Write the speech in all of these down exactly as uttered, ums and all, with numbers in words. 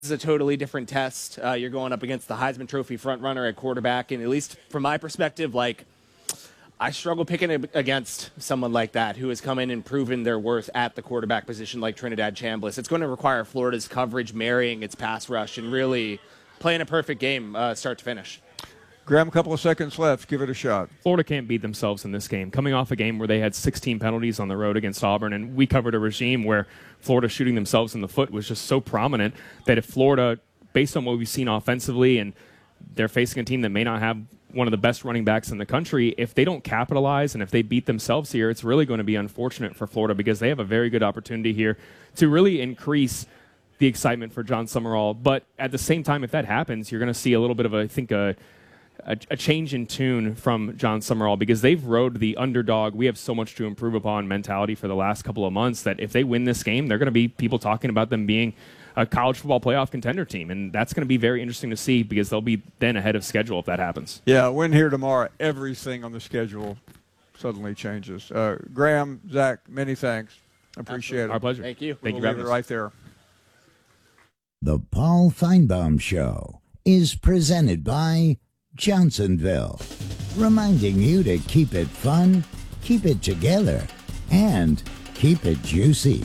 This is a totally different test. Uh, you're going up against the Heisman Trophy frontrunner at quarterback, and at least from my perspective, like, I struggle picking against someone like that who has come in and proven their worth at the quarterback position like Trinidad Chambliss. It's going to require Florida's coverage marrying its pass rush and really playing a perfect game uh, start to finish. Graham, a couple of seconds left. Give it a shot. Florida can't beat themselves in this game. Coming off a game where they had sixteen penalties on the road against Auburn, and we covered a regime where Florida shooting themselves in the foot was just so prominent that if Florida, based on what we've seen offensively, and they're facing a team that may not have one of the best running backs in the country, if they don't capitalize and if they beat themselves here, it's really going to be unfortunate for Florida because they have a very good opportunity here to really increase the excitement for John Summerall. But at the same time, if that happens, you're going to see a little bit of, a, I think, a A, a change in tune from John Summerall because they've rode the underdog, we have so much to improve upon mentality for the last couple of months that if they win this game, they're going to be people talking about them being a college football playoff contender team. And that's going to be very interesting to see because they'll be then ahead of schedule if that happens. Yeah, win here tomorrow. Everything on the schedule suddenly changes. Uh, Graham, Zach, many thanks. Appreciate Absolutely. it. Our pleasure. Thank you. Thank we'll you for having leave us. it right there. The Paul Feinbaum Show is presented by Johnsonville, reminding you to keep it fun, keep it together, and keep it juicy.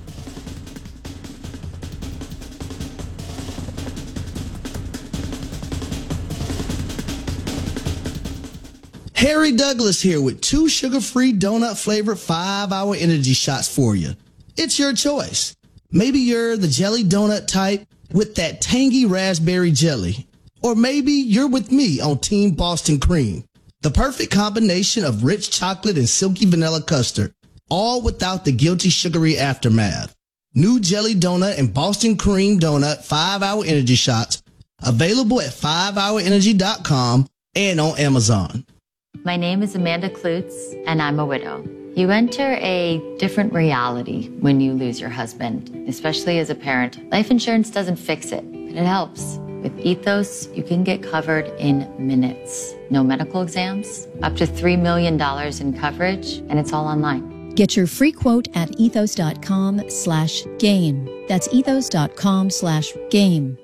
Harry Douglas here with two sugar-free donut-flavored five-hour energy shots for you. It's your choice. Maybe you're the jelly donut type with that tangy raspberry jelly. Or maybe you're with me on Team Boston Cream, the perfect combination of rich chocolate and silky vanilla custard, all without the guilty sugary aftermath. New jelly donut and Boston Cream donut five-hour energy shots available at five hour energy dot com and on Amazon. My name is Amanda Klutz, and I'm a widow. You enter a different reality when you lose your husband, especially as a parent. Life insurance doesn't fix it, but it helps. With Ethos, you can get covered in minutes. No medical exams, up to three million dollars in coverage, and it's all online. Get your free quote at ethos.com slash game. That's ethos.com slash game.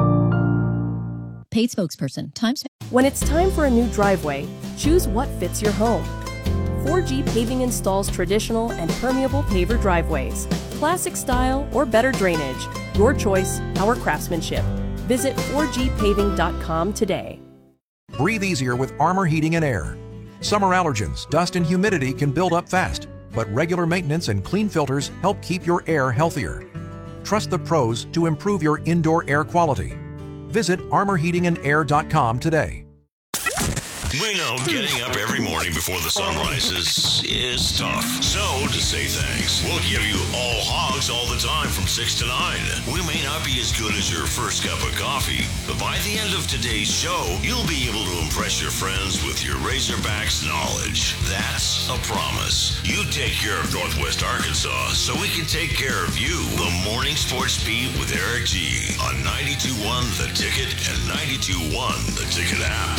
Paid spokesperson. Times. When it's time for a new driveway, choose what fits your home. four G Paving installs traditional and permeable paver driveways, classic style or better drainage. Your choice, our craftsmanship. Visit four G paving dot com today. Breathe easier with Armor Heating and Air. Summer allergens, dust, and humidity can build up fast, but regular maintenance and clean filters help keep your air healthier. Trust the pros to improve your indoor air quality. Visit armor heating and air dot com today. We know getting up every morning before the sun rises is tough. So, to say thanks, we'll give you all hogs all the time from six to nine. We may not be as good as your first cup of coffee, but by the end of today's show, you'll be able to impress your friends with your Razorbacks knowledge. That's a promise. You take care of Northwest Arkansas so we can take care of you. The Morning Sports Beat with Eric G on ninety-two point one The Ticket and ninety-two point one The Ticket app.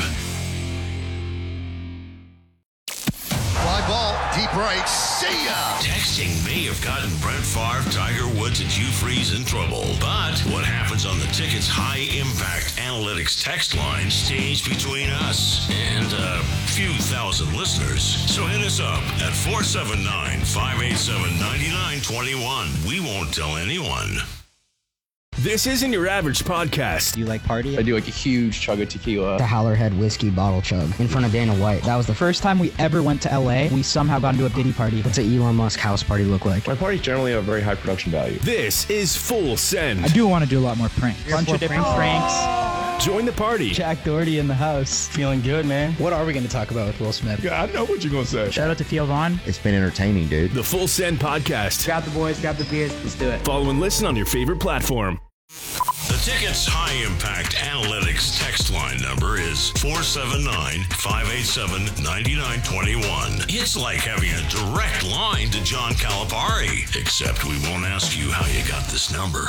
Fly ball, deep right, see ya! Texting may have gotten Brent Favre, Tiger Woods, and Hugh Freeze in trouble. But what happens on the Ticket's high-impact analytics text line stays between us and a few thousand listeners. So hit us up at four seven nine, five eight seven, nine nine two one. We won't tell anyone. This isn't your average podcast. Do you like party? I do like a huge chug of tequila. The Howlerhead whiskey bottle chug in front of Dana White. That was the first time we ever went to L A. We somehow got into a Diddy party. What's an Elon Musk house party look like? My parties generally have very high production value. This is Full Send. I do want to do a lot more pranks. A bunch of different pranks. pranks. Join the party. Jack Doherty in the house. Feeling good, man. What are we going to talk about with Will Smith? Yeah, I know what you're going to say. Shout out to Theo Vaughn. It's been entertaining, dude. The Full Send podcast. Grab the boys, grab the beers. Let's do it. Follow and listen on your favorite platform. The Ticket's high-impact analytics text line number is four seven nine, five eight seven, nine nine two one. It's like having a direct line to John Calipari, except we won't ask you how you got this number.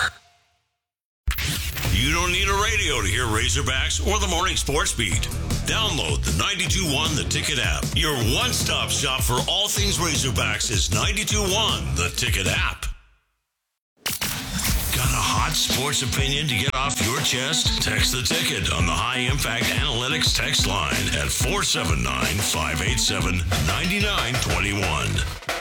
You don't need a radio to hear Razorbacks or the Morning Sports Beat. Download the ninety-two point one The Ticket app. Your one-stop shop for all things Razorbacks is ninety-two point one The Ticket app. Got a hot sport sports opinion to get off your chest? Text the ticket on the High Impact Analytics text line at four seven nine, five eight seven, nine nine two one.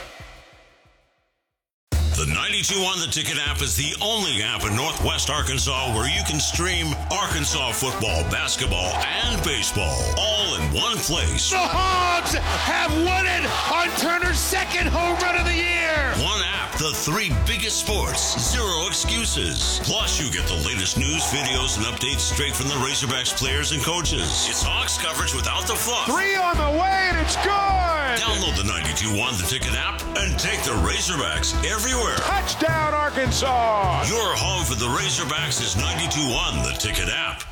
The ninety-two on the Ticket app is the only app in Northwest Arkansas where you can stream Arkansas football, basketball, and baseball all in one place. The Hogs have won it on Turner's second home run of the year. One app, the three biggest sports, zero excuses. Plus, you get the latest news, videos, and updates straight from the Razorbacks players and coaches. It's Hogs coverage without the fluff. Three on the way, and it's good. Download the ninety-two on the Ticket app and take the Razorbacks everywhere. Touchdown, Arkansas! Your home for the Razorbacks is ninety-two on the Ticket app.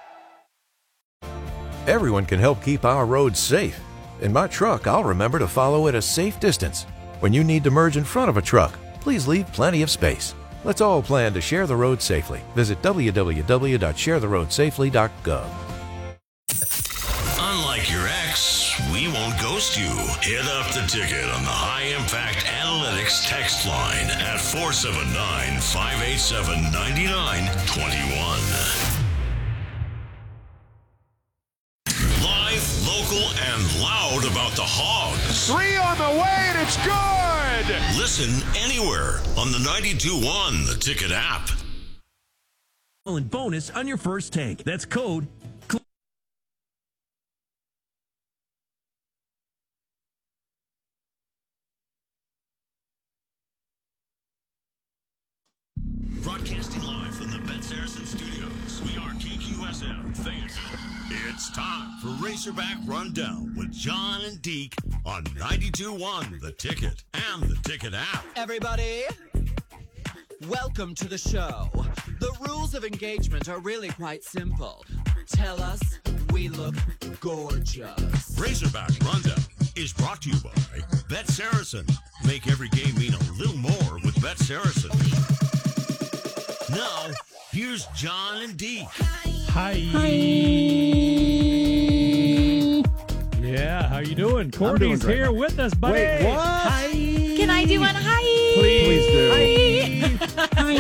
Everyone can help keep our roads safe. In my truck, I'll remember to follow at a safe distance. When you need to merge in front of a truck, please leave plenty of space. Let's all plan to share the road safely. Visit w w w dot share the road safely dot gov. Unlike your ex, we won't ghost you. Hit up the Ticket on the High Impact Analytics text line at four seven nine, five eight seven, nine nine two one. Live, local, and loud about the Hogs. Three on the way, and it's good. Listen anywhere on the ninety-two one the Ticket app. And bonus on your first tank. That's code. Broadcasting live from the Bet Saracen Studios, we are K Q S M Fayetteville. It's time for Razorback Rundown with John and Deke on ninety-two one the Ticket and the Ticket app. Everybody, welcome to the show. The rules of engagement are really quite simple. Tell us we look gorgeous. Razorback Rundown is brought to you by Bet Saracen. Make every game mean a little more with Bet Saracen. Now, here's John and Deke. Hi. Hi. Yeah, how you doing? Courtney's doing here with us, buddy. Wait, what? Hi. Can I do one? Hi. Please do. Hi.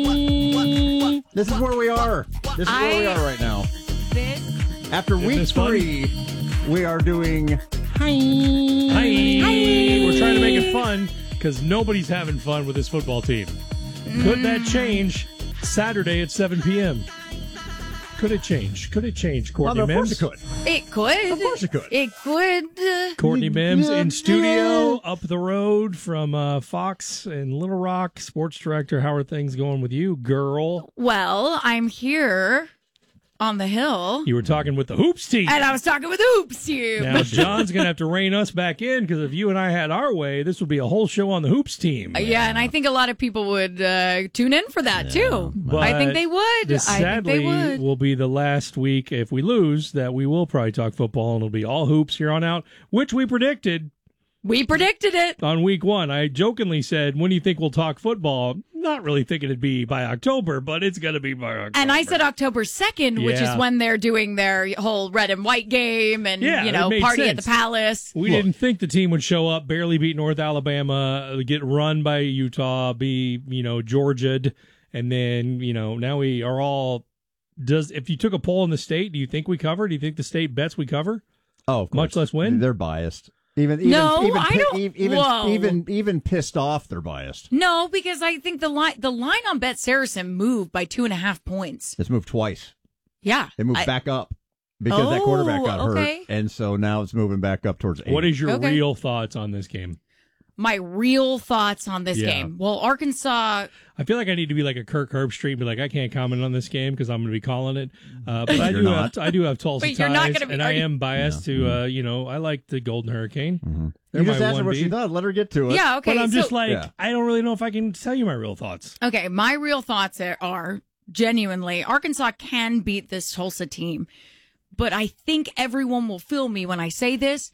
Hi. This is where we are. This is where we are right now. This. After Isn't week this fun? three, we are doing. Hi. Hi. Hi. We're trying to make it fun because nobody's having fun with this football team. Could that change Saturday at seven p.m.? Could it change? Could it change, Courtney Well, of Mims? course it could. It could. Of course it could. It could. Courtney Mims in studio up the road from uh, Fox and Little Rock, sports director. How are things going with you, girl? Well, I'm here on the hill. You were talking with the Hoops team. And I was talking with the Hoops team. Now, John's going to have to rein us back in because if you and I had our way, this would be a whole show on the Hoops team. Uh, yeah, and I think a lot of people would uh, tune in for that, too. But I think they would. This, I sadly, think they would. will be the last week, if we lose, that we will probably talk football, and it'll be all hoops here on out, which we predicted. We predicted it. On week one. I jokingly said, when do you think we'll talk football? Not really thinking it'd be by October, but it's going to be by October. And I said October second, which Yeah. is when they're doing their whole red and white game and, Yeah, you it know, made party sense. at the Palace. We Look. didn't think the team would show up, barely beat North Alabama, get run by Utah, be, you know, Georgia'd, and then, you know, now we are all, does, if you took a poll in the state, do you think we cover? Do you think the state bets we cover? Oh, of course. Much less win? They're biased. Even even No, even I pi- don't- e- even Whoa. even even pissed off, they're biased. No, because I think the line the line on Bet Saracen moved by two and a half points. It's moved twice. Yeah. It moved I- back up because that quarterback got Oh, okay. hurt, and so now it's moving back up towards eight. What is your Okay. real thoughts on this game? My real thoughts on this Yeah. game. Well, Arkansas. I feel like I need to be like a Kirk Herbstreit and be like, I can't comment on this game because I'm going to be calling it. Uh, but I You're do not. have I do have Tulsa But you're not ties, gonna be- and are I you- am biased to, uh, you know, I like the Golden Hurricane. Mm-hmm. They're You just my asked her one what B. she thought. Let her get to it. Yeah, okay. But I'm so, just like, Yeah. I don't really know if I can tell you my real thoughts. Okay, my real thoughts are, are genuinely Arkansas can beat this Tulsa team, but I think everyone will feel me when I say this.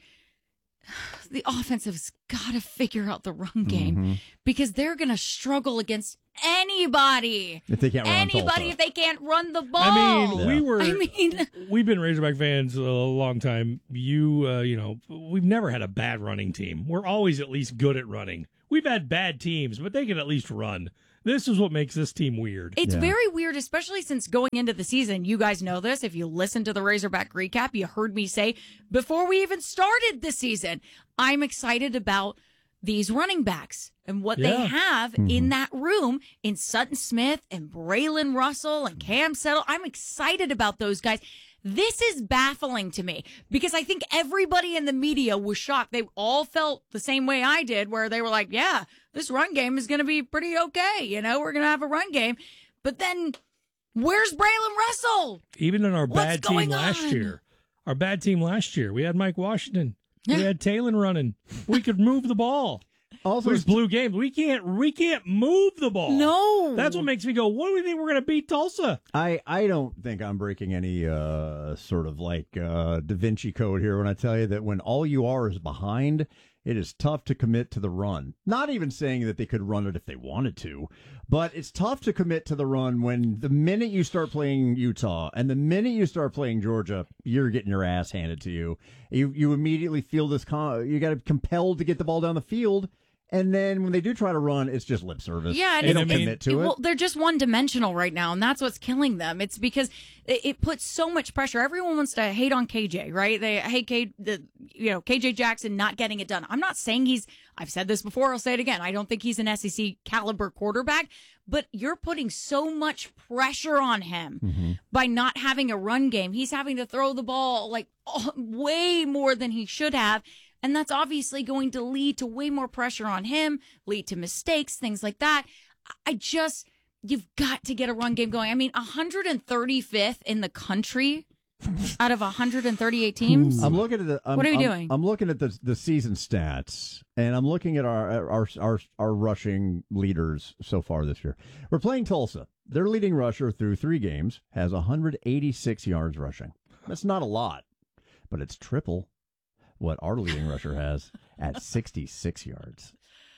The offense has got to figure out the run game Mm-hmm. because they're going to struggle against anybody. If they can't run Anybody Tulsa. if they can't run the ball. I mean, we were. I mean, we've been Razorback fans a long time. You, uh, you know, we've never had a bad running team. We're always at least good at running. We've had bad teams, but they can at least run. This is what makes this team weird. It's yeah. very weird, especially since going into the season, you guys know this. If you listen to the Razorback recap, you heard me say before we even started the season, I'm excited about these running backs and what yeah. they have mm-hmm. in that room in Sutton Smith and Braylon Russell and Cam Settle. I'm excited about those guys. This is baffling to me because I think everybody in the media was shocked. They all felt the same way I did, where they were like, yeah, this run game is going to be pretty okay. You know, we're going to have a run game. But then where's Braylon Russell? Even in our bad What's team last on? year, our bad team last year, we had Mike Washington. Yeah. We had Taylor running. We could move the ball. Also, there's blue games. We can't. We can't move the ball. No, that's what makes me go. What do we think we're going to beat Tulsa? I, I don't think I'm breaking any uh, sort of like uh, Da Vinci Code here when I tell you that when all you are is behind, it is tough to commit to the run. Not even saying that they could run it if they wanted to, but it's tough to commit to the run when the minute you start playing Utah and the minute you start playing Georgia, you're getting your ass handed to you. You you immediately feel this. Con- you got to compelled to get the ball down the field. And then when they do try to run, it's just lip service. Yeah, and they don't it, commit to it, it. Well, they're just one-dimensional right now, and that's what's killing them. It's because it, it puts so much pressure. Everyone wants to hate on K J, right? They hate K, the, you know, K J Jackson not getting it done. I'm not saying he's. I've said this before. I'll say it again. I don't think he's an S E C caliber quarterback, but you're putting so much pressure on him mm-hmm. by not having a run game. He's having to throw the ball like oh, way more than he should have. And that's obviously going to lead to way more pressure on him, lead to mistakes, things like that. I just, you've got to get a run game going. I mean, one hundred thirty-fifth in the country out of one hundred thirty-eight teams. I'm looking at the. I'm, what are you I'm, doing? I'm looking at the the season stats, and I'm looking at our our our our rushing leaders so far this year. We're playing Tulsa. Their leading rusher through three games has one hundred eighty-six yards rushing. That's not a lot, but it's triple what our leading rusher has at sixty-six yards.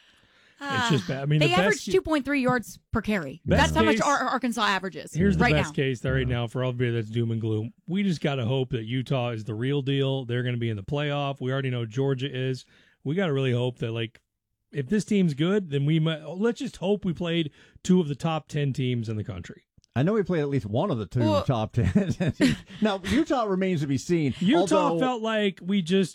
It's just bad. I mean, they the average best, two point three yards per carry. Best That's how much case- Ar- Arkansas averages. Here's the right best now. case right now for everybody that's doom and gloom. We just got to hope that Utah is the real deal. They're going to be in the playoff. We already know Georgia is. We got to really hope that, like, if this team's good, then we might. Let's just hope we played two of the top ten teams in the country. I know we played at least one of the two Well- top ten. Now, Utah remains to be seen. Utah although, felt like we just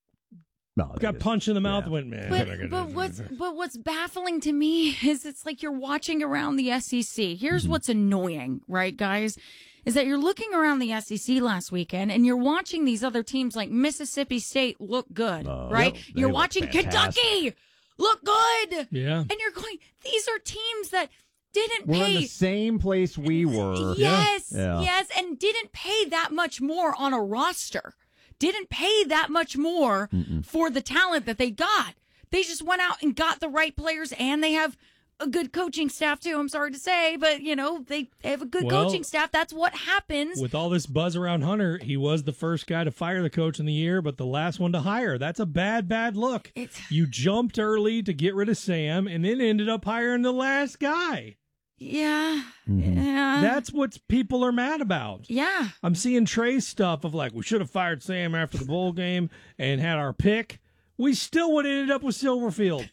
no, got punched in the mouth yeah. and went, man. But, but what's but what's baffling to me is it's like you're watching around the S E C. Here's Mm-hmm. what's annoying, right, guys? Is that you're looking around the S E C last weekend and you're watching these other teams like Mississippi State look good, Oh, right? yep. They You're look watching fantastic. Kentucky look good. Yeah. And you're going, these are teams that didn't We're pay in the same place we were. Yes, Yeah. yes, and didn't pay that much more on a roster. Didn't pay that much more Mm-mm. for the talent that they got. They just went out and got the right players, and they have a good coaching staff too. I'm sorry to say, but you know they have a good Well, coaching staff. That's what happens. With all this buzz around Hunter, he was the first guy to fire the coach in the year, but the last one to hire. That's a bad, bad look. It's- You jumped early to get rid of Sam, and then ended up hiring the last guy. Yeah, Mm-hmm. yeah, That's what people are mad about. yeah. I'm seeing Trey's stuff of like, we should have fired Sam after the bowl game and had our pick. We still would have ended up with Silverfield.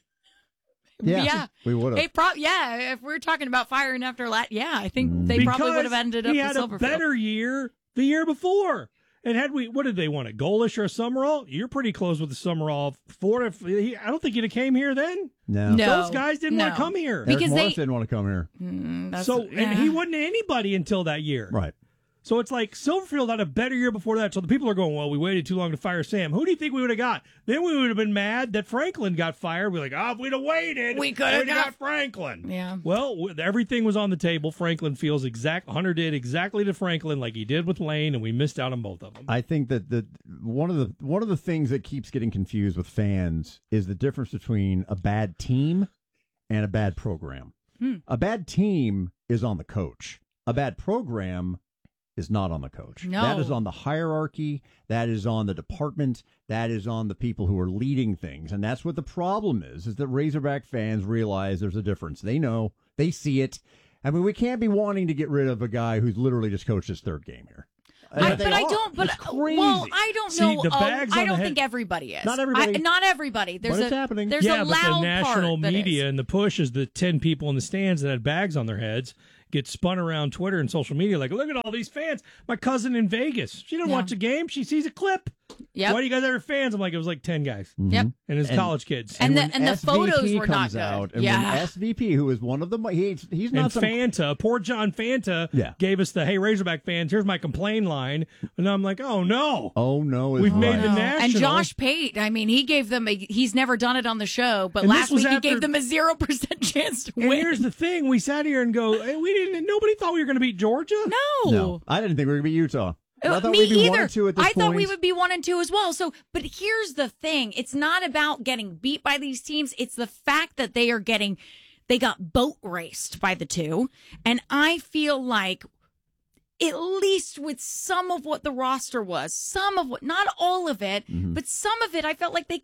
Yeah, Yeah. we would They have. pro- yeah, if we're talking about firing after that, yeah, I think they Because probably would have ended up he with had a Silverfield. better year the year before. And had we, what did they want, a Golish or a Summerall? You're pretty close with the Summerall. Ford, if he, I don't think he'd have came here then. No. No. Those guys didn't want no. to come here. Eric Because Morris they- didn't want to come here. Mm, that's- So, yeah. and he wasn't anybody until that year. Right. So it's like Silverfield had a better year before that. So the people are going, well, we waited too long to fire Sam. Who do you think we would have got? Then we would have been mad that Franklin got fired. We're like, oh, if we'd have waited, We could have we'd got- got Franklin. Yeah. Well, w- everything was on the table. Franklin feels exact. Hunter did exactly to Franklin like he did with Lane, and we missed out on both of them. I think that the one of the one of the things that keeps getting confused with fans is the difference between a bad team and a bad program. Hmm. A bad team is on the coach. A bad program is not on the coach. No. That is on the hierarchy. That is on the department. That is on the people who are leading things. And that's what the problem is, is that Razorback fans realize there's a difference. They know. They see it. I mean, we can't be wanting to get rid of a guy who's literally just coached his third game here. I, And they but I are. don't. But It's crazy. well, I don't See, know. the um, bags I on don't the think head- everybody is. Not everybody. I, not everybody. There's But a it's happening. there's yeah, a but loud the national part that media is. and the push is the ten people in the stands that had bags on their heads get spun around Twitter and social media like, look at all these fans. My cousin in Vegas, she didn't Yeah. watch the game. She sees a clip. Yep. Why do you guys have fans? I'm like, it was like ten guys. Yep. And his And- college kids. And the- when and the S V P photos were not comes good. out, and Yeah. when S V P, who is one of the, he's he's not And some Fanta, poor John Fanta, Yeah. gave us the, hey, Razorback fans, here's my complain line. And I'm like, oh, no. Oh no! is We've made right. the No. national. And Josh Pate, I mean, he gave them. A, he's never done it on the show, but And this last was week he after- gave them a zero percent chance to And win. here's the thing. We sat here and go, hey, we didn't, nobody thought we were going to beat Georgia. No. No, I didn't think we were going to be Utah. I Uh, thought Me we'd be either. one and two at this I thought we point. would be one and two as well. So, but here's the thing: it's not about getting beat by these teams. It's the fact that they are getting, they got boat raced by the two, and I feel like, at least with some of what the roster was, some of what, not all of it, Mm-hmm. but some of it, I felt like they,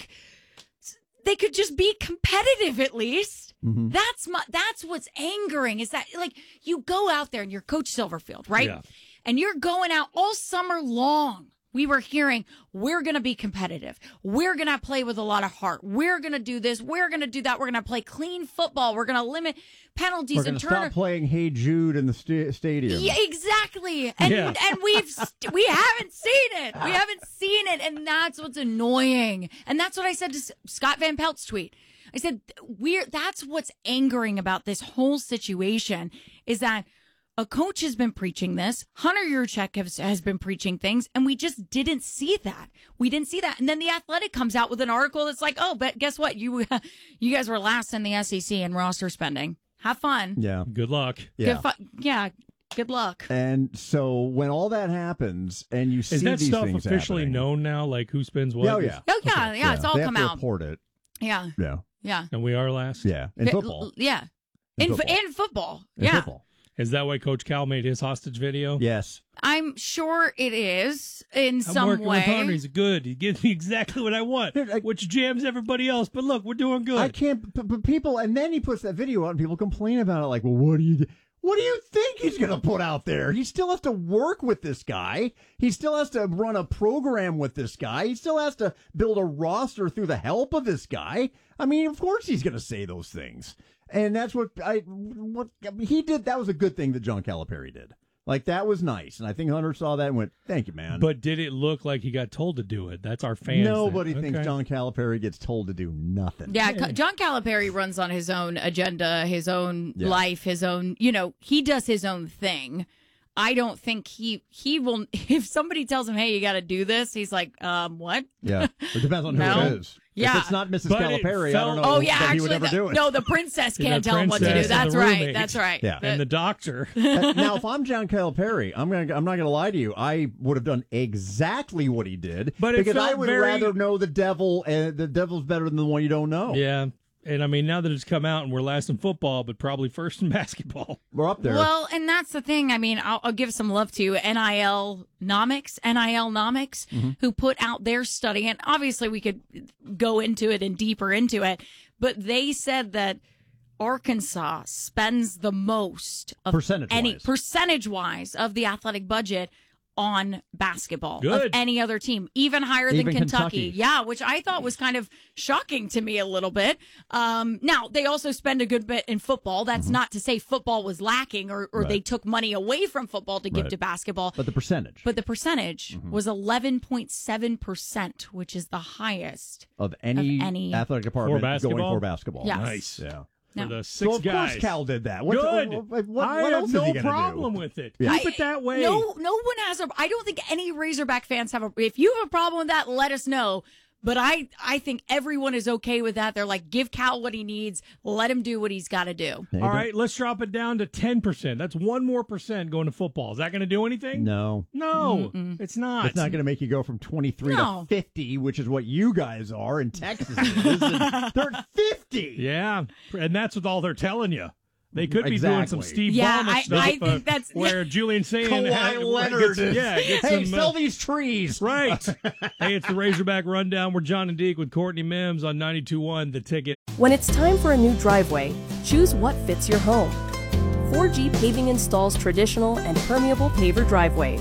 c- they could just be competitive at least. Mm-hmm. That's my, that's what's angering is that like you go out there and you're Coach Silverfield, right? Yeah. And you're going out all summer long. We were hearing, we're going to be competitive. We're going to play with a lot of heart. We're going to do this. We're going to do that. We're going to play clean football. We're going to limit penalties We're going and to turn. stop playing Hey Jude in the sta- stadium. Yeah, exactly. And Yeah. and we've st- we haven't seen it. We haven't seen it, and that's what's annoying. And that's what I said to S- Scott Van Pelt's tweet. I said we're that's what's angering about this whole situation is that a coach has been preaching this. Hunter Yurchek has, has been preaching things, and we just didn't see that. We didn't see that. And then the Athletic comes out with an article that's like, "Oh, but guess what? You you guys were last in the S E C in roster spending. Have fun. Yeah. Good luck. Yeah. Good fu- yeah. Good luck." And so when all that happens, and you see Is that these stuff things officially happening, known now? Like who spends what? Yeah, oh, yeah. Oh yeah, yeah. It's all they come have to out. report it. Yeah, Yeah. yeah. And we are last? Yeah. In Fi- football. l- Yeah. In In fo- football. in football. In Yeah. football. Is that why Coach Cal made his hostage video? Yes. I'm sure it is in I'm some working with Hunter. way. He's good. He gives me exactly what I want, which jams everybody else. But look, we're doing good. I can't. But, but people, and then he puts that video out, and people complain about it. Like, well, what do you? What do you think he's going to put out there? He still has to work with this guy. He still has to run a program with this guy. He still has to build a roster through the help of this guy. I mean, of course he's going to say those things. And that's what I what he did. That was a good thing that John Calipari did. Like, that was nice. And I think Hunter saw that and went, thank you, man. But did it look like he got told to do it? That's our fans. Nobody thing. thinks Okay. John Calipari gets told to do nothing. Yeah, Ca- John Calipari runs on his own agenda, his own Yeah. life, his own, you know, he does his own thing. I don't think he he will if somebody tells him, "Hey, you got to do this." He's like, "Um, what?" Yeah. It depends on who No. it is. Yeah. If it's not Missus But it Calipari, I felt- don't know Oh yeah, that he actually, would ever the- do it. no, the princess And can't the tell him what to princess do. and That's the right. roommate. That's right. Yeah. And the doctor. Uh, now, if I'm John Calipari, I'm gonna I'm not gonna lie to you. I would have done exactly what he did, But it because I felt would very- rather know the devil, and the devil's better than the one you don't know. Yeah. And I mean, now that it's come out and we're last in football, but probably first in basketball. We're up there. Well, and that's the thing. I mean, I'll, I'll give some love to N I L Nomics, N I L Nomics, Mm-hmm. who put out their study. And obviously, we could go into it and deeper into it, but they said that Arkansas spends the most of Percentage-wise. any percentage wise of the athletic budget on basketball Good. of any other team, even higher than Even Kentucky. Kentucky. Yeah, which I thought was kind of shocking to me a little bit. Um, now, they also spend a good bit in football. That's not to say football was lacking or, or Mm-hmm. Right. they took money away from football to give Right. to basketball. But the percentage But the percentage Mm-hmm. was eleven point seven percent, which is the highest. of any, of any- athletic department For basketball? going for basketball. Yes. Nice. Yeah. For No. the six So of guys. course Cal did that. What's- Good. What, what, I what have else no is he gonna problem do? with it. Yeah. Keep it that way. No, no one has a. I don't think any Razorback fans have a. If you have a problem with that, let us know. But I, I think everyone is okay with that. They're like, give Cal what he needs. Let him do what he's got to do. There you All go. right, let's drop it down to ten percent. That's one more percent going to football. Is that going to do anything? No. No, it's not. It's not going to make you go from twenty-three No. to fifty, which is what you guys are in Texas. is, and they're at fifty. Yeah, and that's what all they're telling you. They could be doing some Exactly. Steve Yeah, Ballmer I- stuff. I think uh, that's- where Julian saying Kawhi Leonard. Gets, yeah, gets hey, some, sell uh, these trees. right. Hey, it's the Razorback Rundown. We're John and Deke with Courtney Mims on ninety-two point one The Ticket. When it's time for a new driveway, choose what fits your home. four G Paving installs traditional and permeable paver driveways.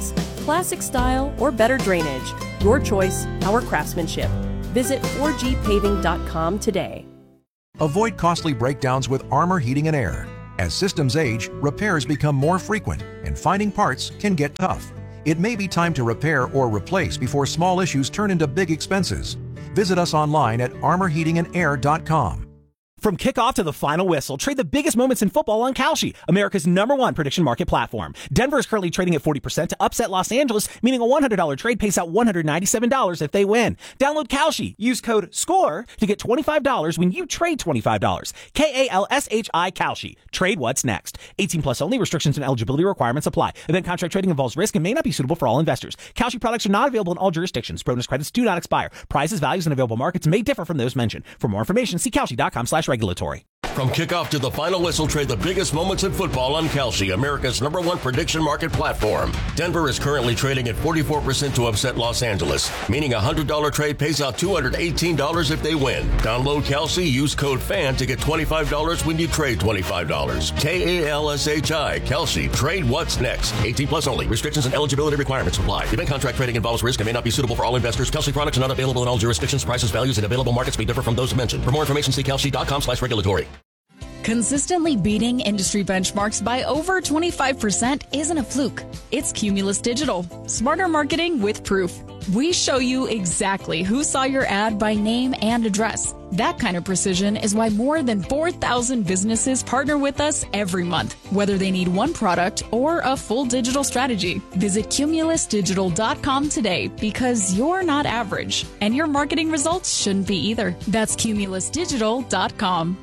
Classic style or better drainage. Your choice, our craftsmanship. Visit four G paving dot com today. Avoid costly breakdowns with Armor Heating and Air. As systems age, repairs become more frequent, and finding parts can get tough. It may be time to repair or replace before small issues turn into big expenses. Visit us online at armor heating and air dot com. From kickoff to the final whistle, trade the biggest moments in football on Kalshi, America's number one prediction market platform. Denver is currently trading at forty percent to upset Los Angeles, meaning a one hundred dollars trade pays out one hundred ninety-seven dollars if they win. Download Kalshi. Use code SCORE to get twenty-five dollars when you trade twenty-five dollars. K A L S H I Kalshi. Trade what's next. eighteen plus only. Restrictions and eligibility requirements apply. Event contract trading involves risk and may not be suitable for all investors. Kalshi products are not available in all jurisdictions. Bonus credits do not expire. Prizes, values, and available markets may differ from those mentioned. For more information, see Kalshi dot com slash regulatory. From kickoff to the final whistle, trade the biggest moments in football on Kalshi, America's number one prediction market platform. Denver is currently trading at forty-four percent to upset Los Angeles, meaning a one hundred dollars trade pays out two hundred eighteen dollars if they win. Download Kalshi, use code FAN to get twenty-five dollars when you trade twenty-five dollars. K A L S H I, Kalshi. Trade what's next. eighteen plus only. Restrictions and eligibility requirements apply. Event contract trading involves risk and may not be suitable for all investors. Kalshi products are not available in all jurisdictions. Prices, values, and available markets may differ from those mentioned. For more information, see Kalshi dot com slash regulatory. Consistently beating industry benchmarks by over twenty-five percent isn't a fluke. It's Cumulus Digital. Smarter marketing with proof. We show you exactly who saw your ad by name and address. That kind of precision is why more than four thousand businesses partner with us every month, whether they need one product or a full digital strategy. Visit cumulus digital dot com today because you're not average, and your marketing results shouldn't be either. That's cumulus digital dot com.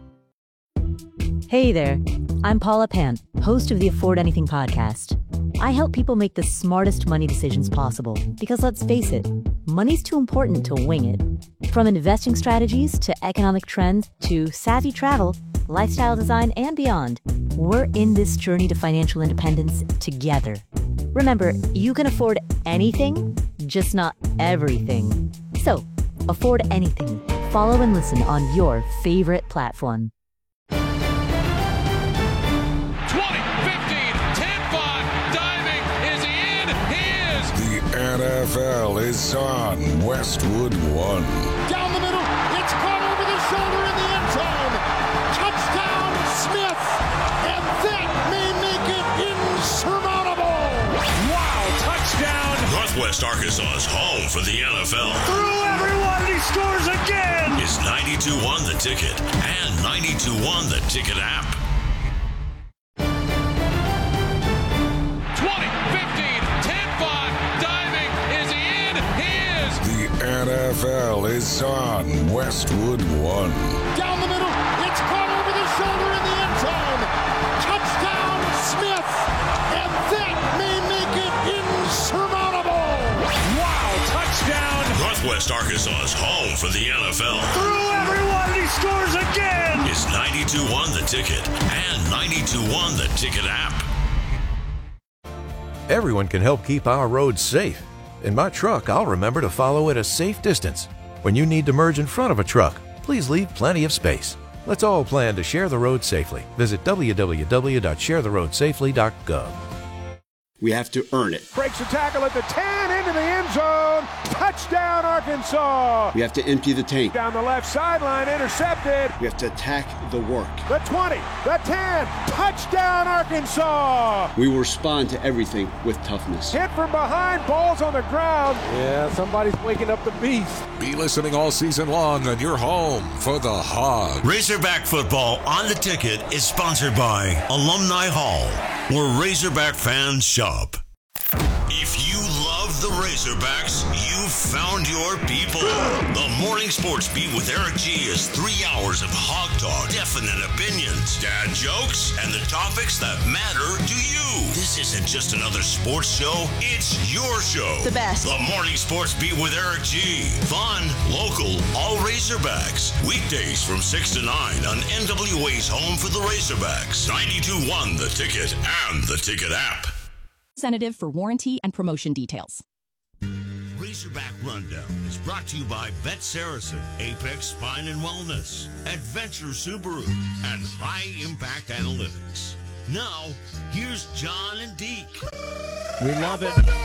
Hey there, I'm Paula Pant, host of the Afford Anything podcast. I help people make the smartest money decisions possible because let's face it, money's too important to wing it. From investing strategies to economic trends to savvy travel, lifestyle design, and beyond, we're in this journey to financial independence together. Remember, you can afford anything, just not everything. So, afford anything. Follow and listen on your favorite platform. N F L is on Westwood One. Down the middle, it's caught over the shoulder in the end zone. Touchdown, Smith, and that may make it insurmountable. Wow, touchdown! Northwest Arkansas's home for the N F L. Through everyone, he scores again. Is ninety-two one The Ticket and ninety-two one The Ticket app. N F L is on Westwood One. Down the middle, it's caught over the shoulder in the end zone. Touchdown, Smith, and that may make it insurmountable. Wow, touchdown! Northwest Arkansas's home for the N F L. Through everyone, he scores again. Is ninety-two one The Ticket and ninety-two one The Ticket app. Everyone can help keep our roads safe. In my truck, I'll remember to follow at a safe distance. When you need to merge in front of a truck, please leave plenty of space. Let's all plan to share the road safely. Visit w w w dot share the road safely dot gov. We have to earn it. Breaks the tackle at the ten, into the end zone. Touchdown, Arkansas. We have to empty the tank. Down the left sideline, intercepted. We have to attack the work. The twenty, the ten, touchdown, Arkansas. We will respond to everything with toughness. Hit from behind, balls on the ground. Yeah, somebody's waking up the beast. Be listening all season long on your home for the Hogs. Razorback football on The Ticket is sponsored by Alumni Hall, where Razorback fans shop. If you love the Razorbacks, you've found your people. The Morning Sports Beat with Eric G is three hours of hog talk, definite opinions, dad jokes, and the topics that matter to you. This isn't just another sports show, it's your show. The best. The Morning Sports Beat with Eric G. Fun, local, all Razorbacks. Weekdays from six to nine on N W A's home for the Razorbacks. ninety-two one The Ticket and The Ticket app. Representative for warranty and promotion details. Razorback Rundown is brought to you by Bet Saracen, Apex Spine and Wellness, Adventure Subaru, and High Impact Analytics. Now, here's John and Deke. We love it.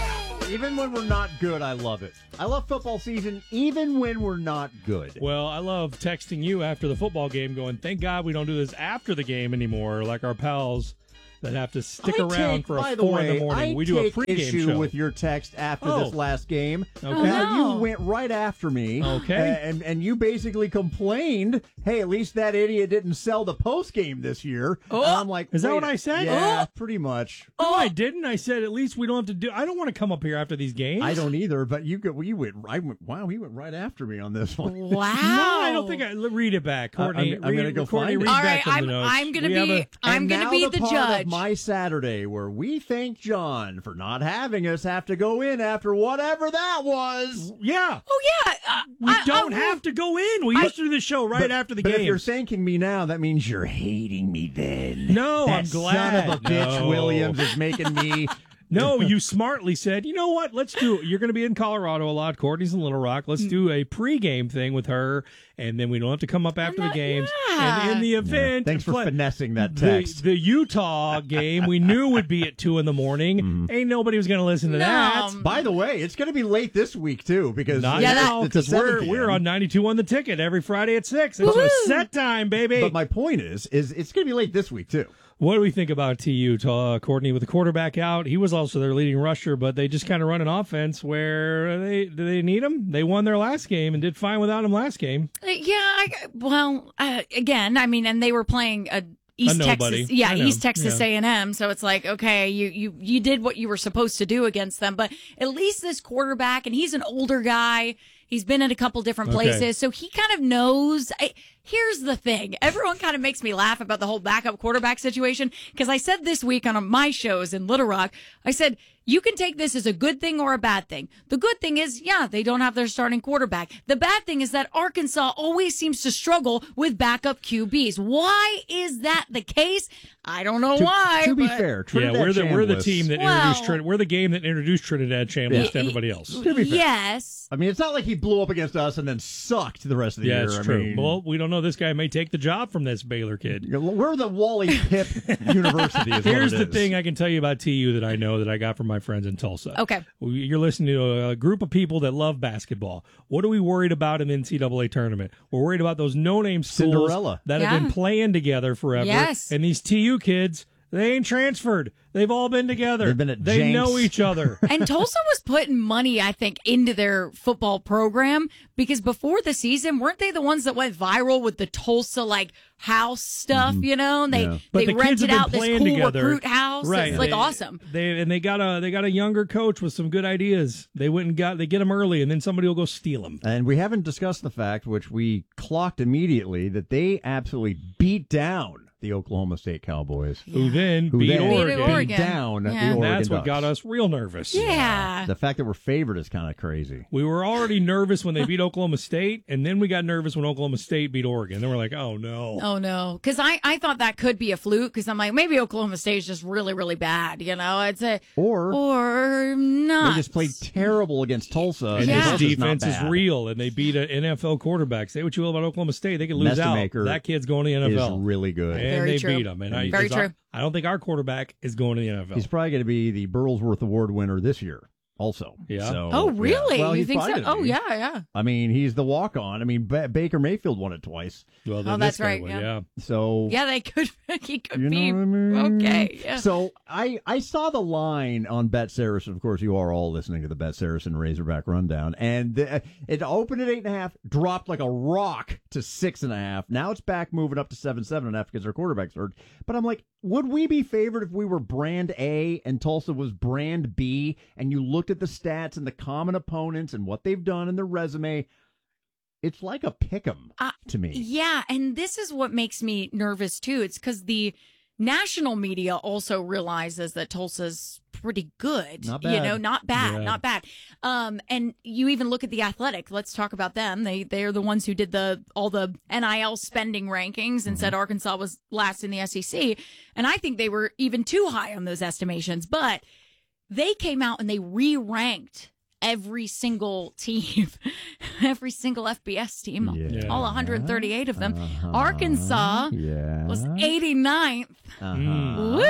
Even when we're not good, I love it. I love football season even when we're not good. Well, I love texting you after the football game going, thank God we don't do this after the game anymore, like our pals that have to stick I around take, for a by four the way, in the morning. I We do a take pregame issue show. with your text after Oh. this last game. Okay. Uh, Oh, no. You went right after me. Okay. And and you basically complained, hey, at least that idiot didn't sell the post game this year. Oh. And I'm like, Is that wait what a- I said? Yeah, Oh. pretty much. No, I didn't. I said at least we don't have to do. I don't want to come up here after these games. I don't either, but you go, you went, I went, wow, he went right after me on this one. Wow. No, I don't think I read it back, Uh, Courtney. I'm, I'm read, going to go Courtney, find read it. All back right, from the I'm- notes. I'm gonna We be- have a- I'm And gonna now be the the part judge. of my Saturday where we thank John for not having us have to go in after whatever that was. Yeah. Oh, yeah. Uh, We I- don't I- have to go in. We I- used to do the show right But- after the but game. if you're thanking me now, that means you're hating me then. No, That I'm glad. son of a bitch No. Williams is making me... No, you smartly said, you know what? Let's do. You're going to be in Colorado a lot. Courtney's in Little Rock. Let's do a pregame thing with her, and then we don't have to come up after the games. And in the Yeah. event, Thanks for play- finessing that the, text. the Utah game we knew would be at two in the morning. Mm-hmm. Ain't nobody was going to listen to that. By the way, it's going to be late this week, too, because Not it's, now, it's a because we're, seven p m. we're on ninety-two on the ticket every Friday at six. It's a set time, baby. But my point is, is it's going to be late this week, too. What do we think about T U, uh, Courtney, with the quarterback out? He was also their leading rusher, but they just kind of run an offense where they do they need him? They won their last game and did fine without him last game. Uh, Yeah, I, well, uh, again, I mean, and they were playing a East A nobody. Texas, yeah, I know, East Texas yeah. A and M. So it's like, okay, you you you did what you were supposed to do against them, but at least this quarterback, and he's an older guy. He's been in a couple different Okay. places, so he kind of knows. I, here's the thing: everyone kind of makes me laugh about the whole backup quarterback situation because I said this week on my shows in Little Rock, I said you can take this as a good thing or a bad thing. The good thing is, yeah, they don't have their starting quarterback. The bad thing is that Arkansas always seems to struggle with backup Q Bs. Why is that the case? I don't know To- why. to be but- fair, Yeah, we're the we're the team that Well- introduced Trin- we're the game that introduced Trinidad Chambliss Yeah. to everybody else. To be fair. Yes. I mean, it's not like he blew up against us and then sucked the rest of the Yeah, year. it's I true. mean, Well, we don't know. This guy may take the job from this Baylor kid. we're the Wally Pipp University. Is Here's what the it is. thing I can tell you about T U that I know that I got from my friends in Tulsa. Okay. You're listening to a group of people that love basketball. What are we worried about in the N C double A tournament? We're worried about those no-name schools Cinderella. that Yeah. have been playing together forever. Yes. And these T U kids, they ain't transferred. They've all been together. They've been at They Jenks. know each other. And Tulsa was putting money, I think, into their football program because before the season, weren't they the ones that went viral with the Tulsa like house stuff? You know, and they Yeah. But they the kids rented have been out this playing cool together. recruit house. Right. It's like They- awesome. They and they got a they got a younger coach with some good ideas. They went and got they get them early, and then somebody will go steal them. And we haven't discussed the fact, which we clocked immediately, that they absolutely beat down the Oklahoma State Cowboys. Who then Who beat then Oregon. beat Oregon. down Yeah. the And Oregon that's what Ducks. got us real nervous. Yeah. The fact that we're favored is kind of crazy. We were already nervous when they beat Oklahoma State, and then we got nervous when Oklahoma State beat Oregon. Then we're like, oh no. Oh no, because I, I thought that could be a fluke because I'm like maybe Oklahoma State is just really really bad, you know. It's a Or or not. they just played terrible against Tulsa. And Yeah. this Tulsa's not defense is bad. real, and they beat an N F L quarterback. Say what you will about Oklahoma State, they could lose out. Mestemaker That kid's going to the N F L. Is really good. And Very they true. beat him. And I, Very it's our- true. I don't think our quarterback is going to the N F L. He's probably going to be the Burlsworth Award winner this year. Also, Yeah. So, Oh yeah. really? Well, you he's think so? probably gonna Oh be. yeah, yeah. I mean, he's the walk-on. I mean, ba- Baker Mayfield won it twice. Well, then Oh, this that's guy right, would, yeah. yeah. So Yeah, they could. He could You be know what I mean? okay. Yeah. So I I saw the line on Bet Saracen. Of course, you are all listening to the Bet Saracen Razorback Rundown, and the, it opened at eight and a half, dropped like a rock to six and a half. Now it's back moving up to seven, seven and a half because our quarterback's hurt. But I'm like, would we be favored if we were brand A and Tulsa was brand B, and you looked at the stats and the common opponents and what they've done in their resume? It's like a pick 'em Uh, to me. Yeah, and this is what makes me nervous too. It's because the national media also realizes that Tulsa's pretty good. Not You bad. know, not bad, Yeah. not bad. Um, and you even look at the Athletic. Let's talk about them. They they're the ones who did the all the N I L spending rankings and said Arkansas was last in the S E C. And I think they were even too high on those estimations. But they came out and they re-ranked every single team, every single F B S team, Yeah. all one hundred thirty-eight of them. Uh-huh. Arkansas Yeah. was eighty-ninth. Uh-huh. Mm. Woo!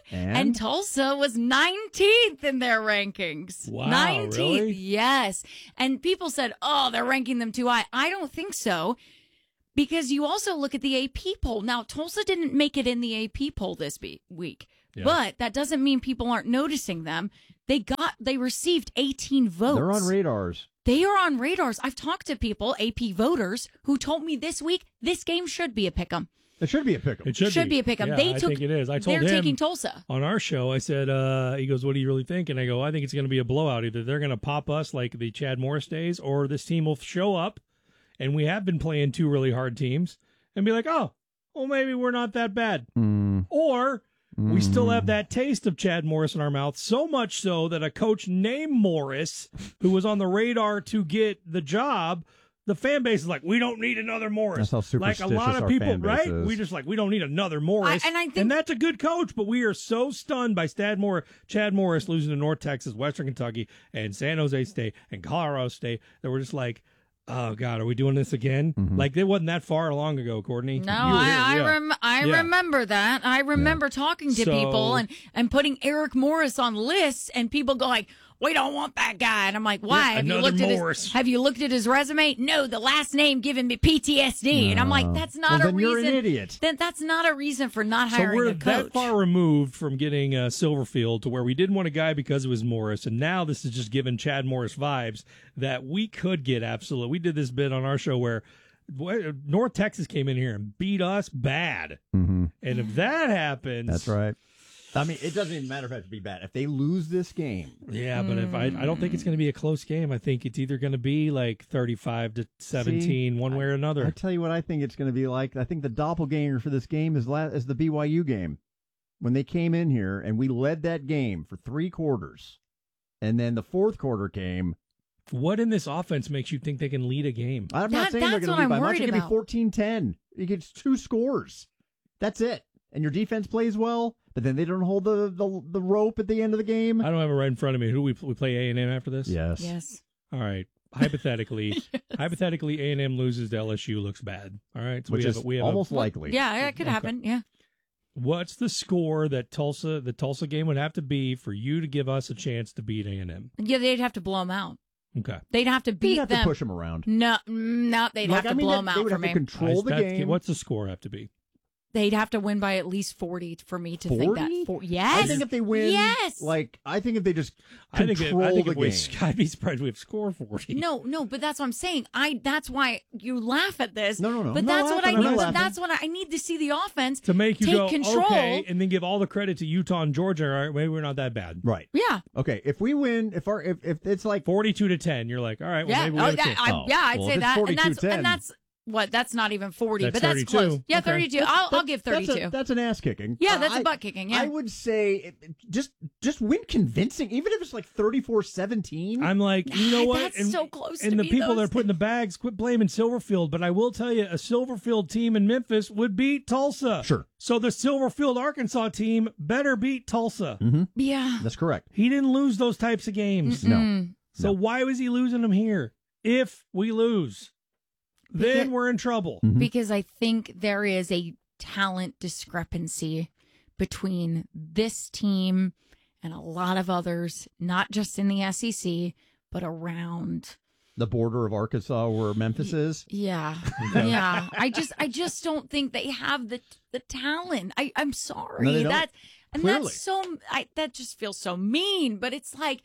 And? and Tulsa was nineteenth in their rankings. Wow, nineteenth, really? yes. And people said, oh, they're ranking them too high. I don't think so. Because you also look at the A P poll. Now, Tulsa didn't make it in the A P poll this be- week, Yeah. but that doesn't mean people aren't noticing them. They got, they received eighteen votes. They're on radars. They are on radars. I've talked to people, A P voters, who told me this week this game should be a pick'em. It should be a pick'em. It should, Should be a pick'em. Yeah, They I took- think it is. I told they're him taking Tulsa. on our show. I said, uh, he goes, "What do you really think?" And I go, "I think it's going to be a blowout. Either they're going to pop us like the Chad Morris days, or this team will show up, and we have been playing two really hard teams, and be like, oh, well, maybe we're not that bad, Mm. or." We still have that taste of Chad Morris in our mouth, so much so that a coach named Morris, who was on the radar to get the job, the fan base is like, we don't need another Morris. That's how like a lot superstitious of our people, fan base right? is. We just like, we don't need another Morris. I- and I think- and that's a good coach, but we are so stunned by Stad Moore, Chad Morris losing to North Texas, Western Kentucky, and San Jose State, and Colorado State, that we're just like, oh, God, are we doing this again? Mm-hmm. Like, it wasn't that far long ago, Courtney. No, You were here, I I, yeah. rem- I Yeah. remember that. I remember talking to So- people and, and putting Eric Morris on lists, and people go like, "We don't want that guy." And I'm like, "Why? Yeah, have you another looked at Morris. his Have you looked at his resume? No, the last name giving me P T S D." And I'm like, "That's not Well, a then reason." you're an idiot. Then that's not a reason for not So hiring we're a coach. that far removed from getting uh, Silverfield to where we didn't want a guy because it was Morris, and now this is just giving Chad Morris vibes that we could get absolute. We did this bit on our show where boy, North Texas came in here and beat us bad, Mm-hmm. and if that happens, That's right. I mean, it doesn't even matter if it has to be bad. If they lose this game, Yeah, but if I, I don't think it's going to be a close game. I think it's either going to be like thirty-five to seventeen, See, one way or another. I tell you what I think it's going to be like. I think the doppelganger for this game is la- is the B Y U game. When they came in here and we led that game for three quarters, and then the fourth quarter came. What in this offense makes you think they can lead a game? I'm That- not saying they're that's going what to lead I'm by much. worried It's going to be about. fourteen ten. You get two scores. That's it. And your defense plays well, but then they don't hold the, the, the rope at the end of the game. I don't have it right in front of me. Who we we play A and M after this? Yes. Yes. All right. Hypothetically, hypothetically, A and M loses to L S U. Looks bad. All right, so Which we have is a, we have almost a, likely. Yeah, it could Okay. happen. Yeah. What's the score that Tulsa the Tulsa game would have to be for you to give us a chance to beat A and M? Yeah, they'd have to blow them out. Okay. They'd have to beat You'd have them. to push them around. No, no, they'd Like, have to I mean, blow that- them they out would for have to me. control the That's- game. What's the score have to be? They'd have to win by at least forty for me to think that. forty? For, yes. I think if they win, Yes. like I think if they just I think control it, I think the if we, game. I'd be surprised we have score forty. No, no, but that's what I'm saying. I that's why you laugh at this. No, no, no. But I'm not that's what I laughing. I'm need. not But laughing. that's what I, I need to see the offense To make you take go control. okay, and then give all the credit to Utah and Georgia. All right, maybe we're not that bad. Right. Yeah. Okay. If we win, if our if, if it's like forty-two to ten, you're like, all right, well, Yeah. maybe we Oh, have a that, chance. I, Oh, yeah, I'd well, say if it's that, and that's forty-two ten. and that's what. That's not even forty, That's but that's thirty-two. close. Yeah, Okay. thirty-two. I'll, I'll give That's thirty-two. a, that's an ass kicking. Yeah, that's a a butt kicking, yeah. I would say it- it- just just win convincing, even if it's like thirty-four seventeen. I'm like, you know what? That's and, so close to And the me, people though. that are putting the bags, quit blaming Silverfield. But I will tell you, a Silverfield team in Memphis would beat Tulsa. Sure. So the Silverfield, Arkansas team better beat Tulsa. Mm-hmm. Yeah. That's correct. He didn't lose those types of games. Mm-mm. So why was he losing them here? If we lose, then Because- we're in trouble. Mm-hmm. Because I think there is a talent discrepancy between this team and a lot of others, not just in the S E C, but around. The border of Arkansas, where Memphis is. Yeah, yeah. I just, I just don't think they have the the talent. I, I'm sorry. No, they don't. that and Clearly. that's so. I that just feels so mean. But it's like,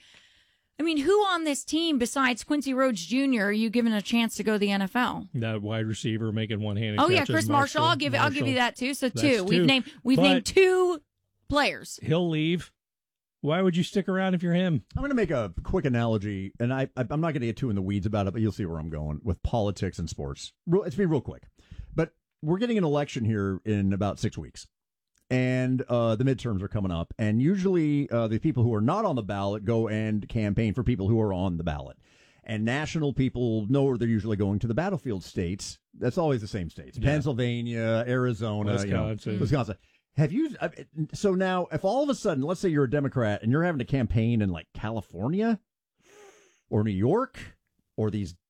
I mean, who on this team besides Quincy Rhodes Junior are you given a chance to go to the N F L? That wide receiver making one-handed Oh yeah, catches, Chris Marshall. I'll give it. I'll give you that too. So That's two. We've two. named. We've But named two players. He'll leave. Why would you stick around if you're him? I'm going to make a quick analogy, and I, I I'm not going to get too in the weeds about it, but you'll see where I'm going with politics and sports. Real, it's be real quick, but we're getting an election here in about six weeks. And uh, the midterms are coming up. And usually uh, the people who are not on the ballot go and campaign for people who are on the ballot. And national people know they're usually going to the battlefield states. That's always the same states. Yeah. Pennsylvania, Arizona, you know, Wisconsin. Wisconsin. Have you, uh, so now if all of a sudden, let's say you're a Democrat and you're having to campaign in like California or New York or these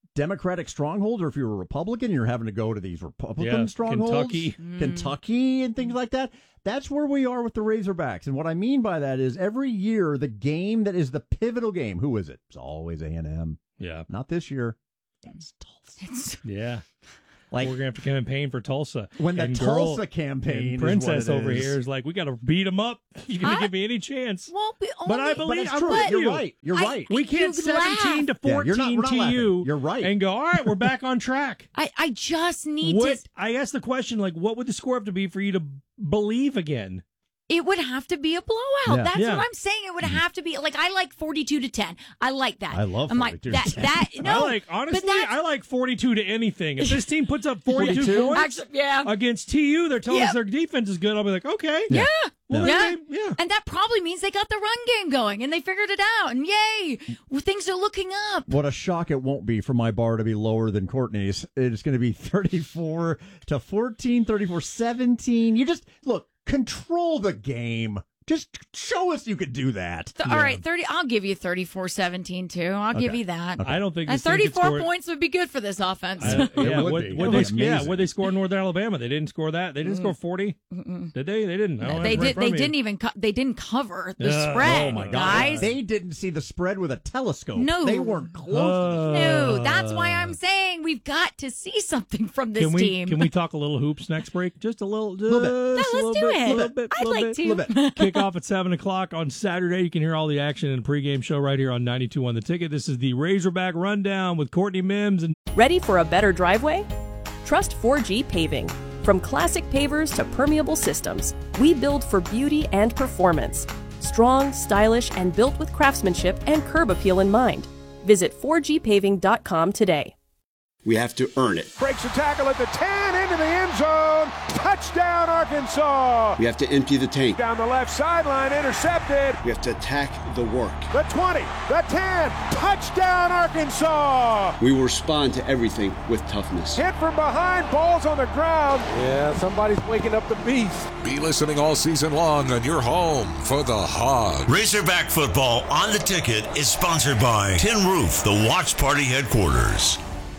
Democratic strongholds, or if you're a Republican, you're having to go to these Republican Yeah, strongholds, Kentucky. Kentucky, and things like that. That's where we are with the Razorbacks. And what I mean by that is every year, the game that is the pivotal game, who is it? It's always A and M. Yeah. Not this year. It's Tulsa. Yeah. Like, we're gonna have to campaign for Tulsa. When the And Tulsa girl, campaign and Princess is what it over is. here is like, we got to beat them up. You're gonna I give me any chance? Won't be But I only- believe But it's I true. believe You're you. right. You're I- right. We can't You seventeen to laugh. Yeah, you're not- fourteen we're not to laughing. you. You're right. And go, all right, we're back on track. I, I just need What to. I asked the question, like, what would the score have to be for you to believe again? It would have to be a blowout. Yeah. That's Yeah. what I'm saying. It would have to be like I like forty-two to ten. I like that. I love I'm like forty-two to that. ten. That no, I like but honestly, that's- I like forty-two to anything. If this team puts up forty-two, forty-two? points Actually, yeah. against T U, they're telling Yeah. us their defense is good. I'll be like, okay, Yeah. Well, Yeah. then they- yeah. And that probably means they got the run game going and they figured it out. And yay, well, things are looking up. What a shock it won't be for my bar to be lower than Courtney's. It's going to be thirty-four to fourteen, thirty-four seventeen. You just, look, control the game. Just show us you could do that. Th- All right, thirty. I'll give you thirty-four seventeen too. I'll give Okay. you that. I don't think And this team could thirty-four score- points would be good for this offense. I- yeah, would what, be. what It they, would be yeah, amazing. what they score in North Alabama? They didn't score that. They didn't score forty. Did they? They didn't. I don't they have it right did. in front They of me. didn't even. Co- they didn't cover the Yeah. spread, Oh, my God. guys. They didn't see the spread with a telescope. No. They weren't close. Uh, No, that's why I'm saying we've got to see something from this Can we team. can we talk a little hoops next break? Just a little, just Little bit. a let's little do bit, it. Little bit, I'd little like bit, to. little bit. Kick off at seven o'clock on Saturday. You can hear all the action in a pregame show right here on ninety-two on the Ticket. This is the Razorback Rundown with Courtney Mims and. Ready for a better driveway? Trust four G Paving. From classic pavers to permeable systems, we build for beauty and performance. Strong, stylish, and built with craftsmanship and curb appeal in mind. Visit four G paving dot com today. We have to earn it. Breaks a tackle at the ten, into the end zone. Touchdown, Arkansas. We have to empty the tank. Down the left sideline, intercepted. We have to attack the work. The twenty, the ten, touchdown, Arkansas. We will respond to everything with toughness. Hit from behind, balls on the ground. Yeah, somebody's waking up the beast. Be listening all season long on your home for the Hogs. Razorback football on the Ticket is sponsored by Tin Roof, the Watch Party headquarters.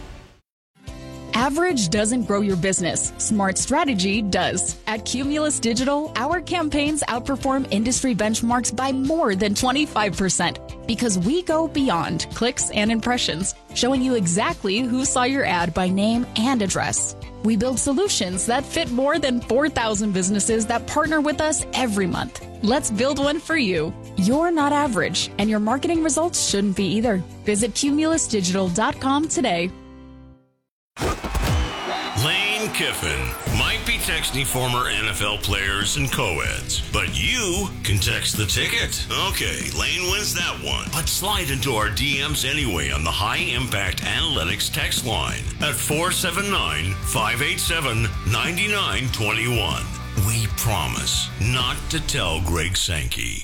Average doesn't grow your business. Smart strategy does. At Cumulus Digital, our campaigns outperform industry benchmarks by more than twenty-five percent because we go beyond clicks and impressions, showing you exactly who saw your ad by name and address. We build solutions that fit more than four thousand businesses that partner with us every month. Let's build one for you. You're not average, and your marketing results shouldn't be either. Visit cumulus digital dot com today. Lane Kiffin might be texting former N F L players and co-eds, but you can text the Ticket. Okay, Lane wins that one. But slide into our D Ms anyway on the High Impact Analytics text line at four seven nine, five eight seven, nine nine two one. We promise not to tell Greg Sankey.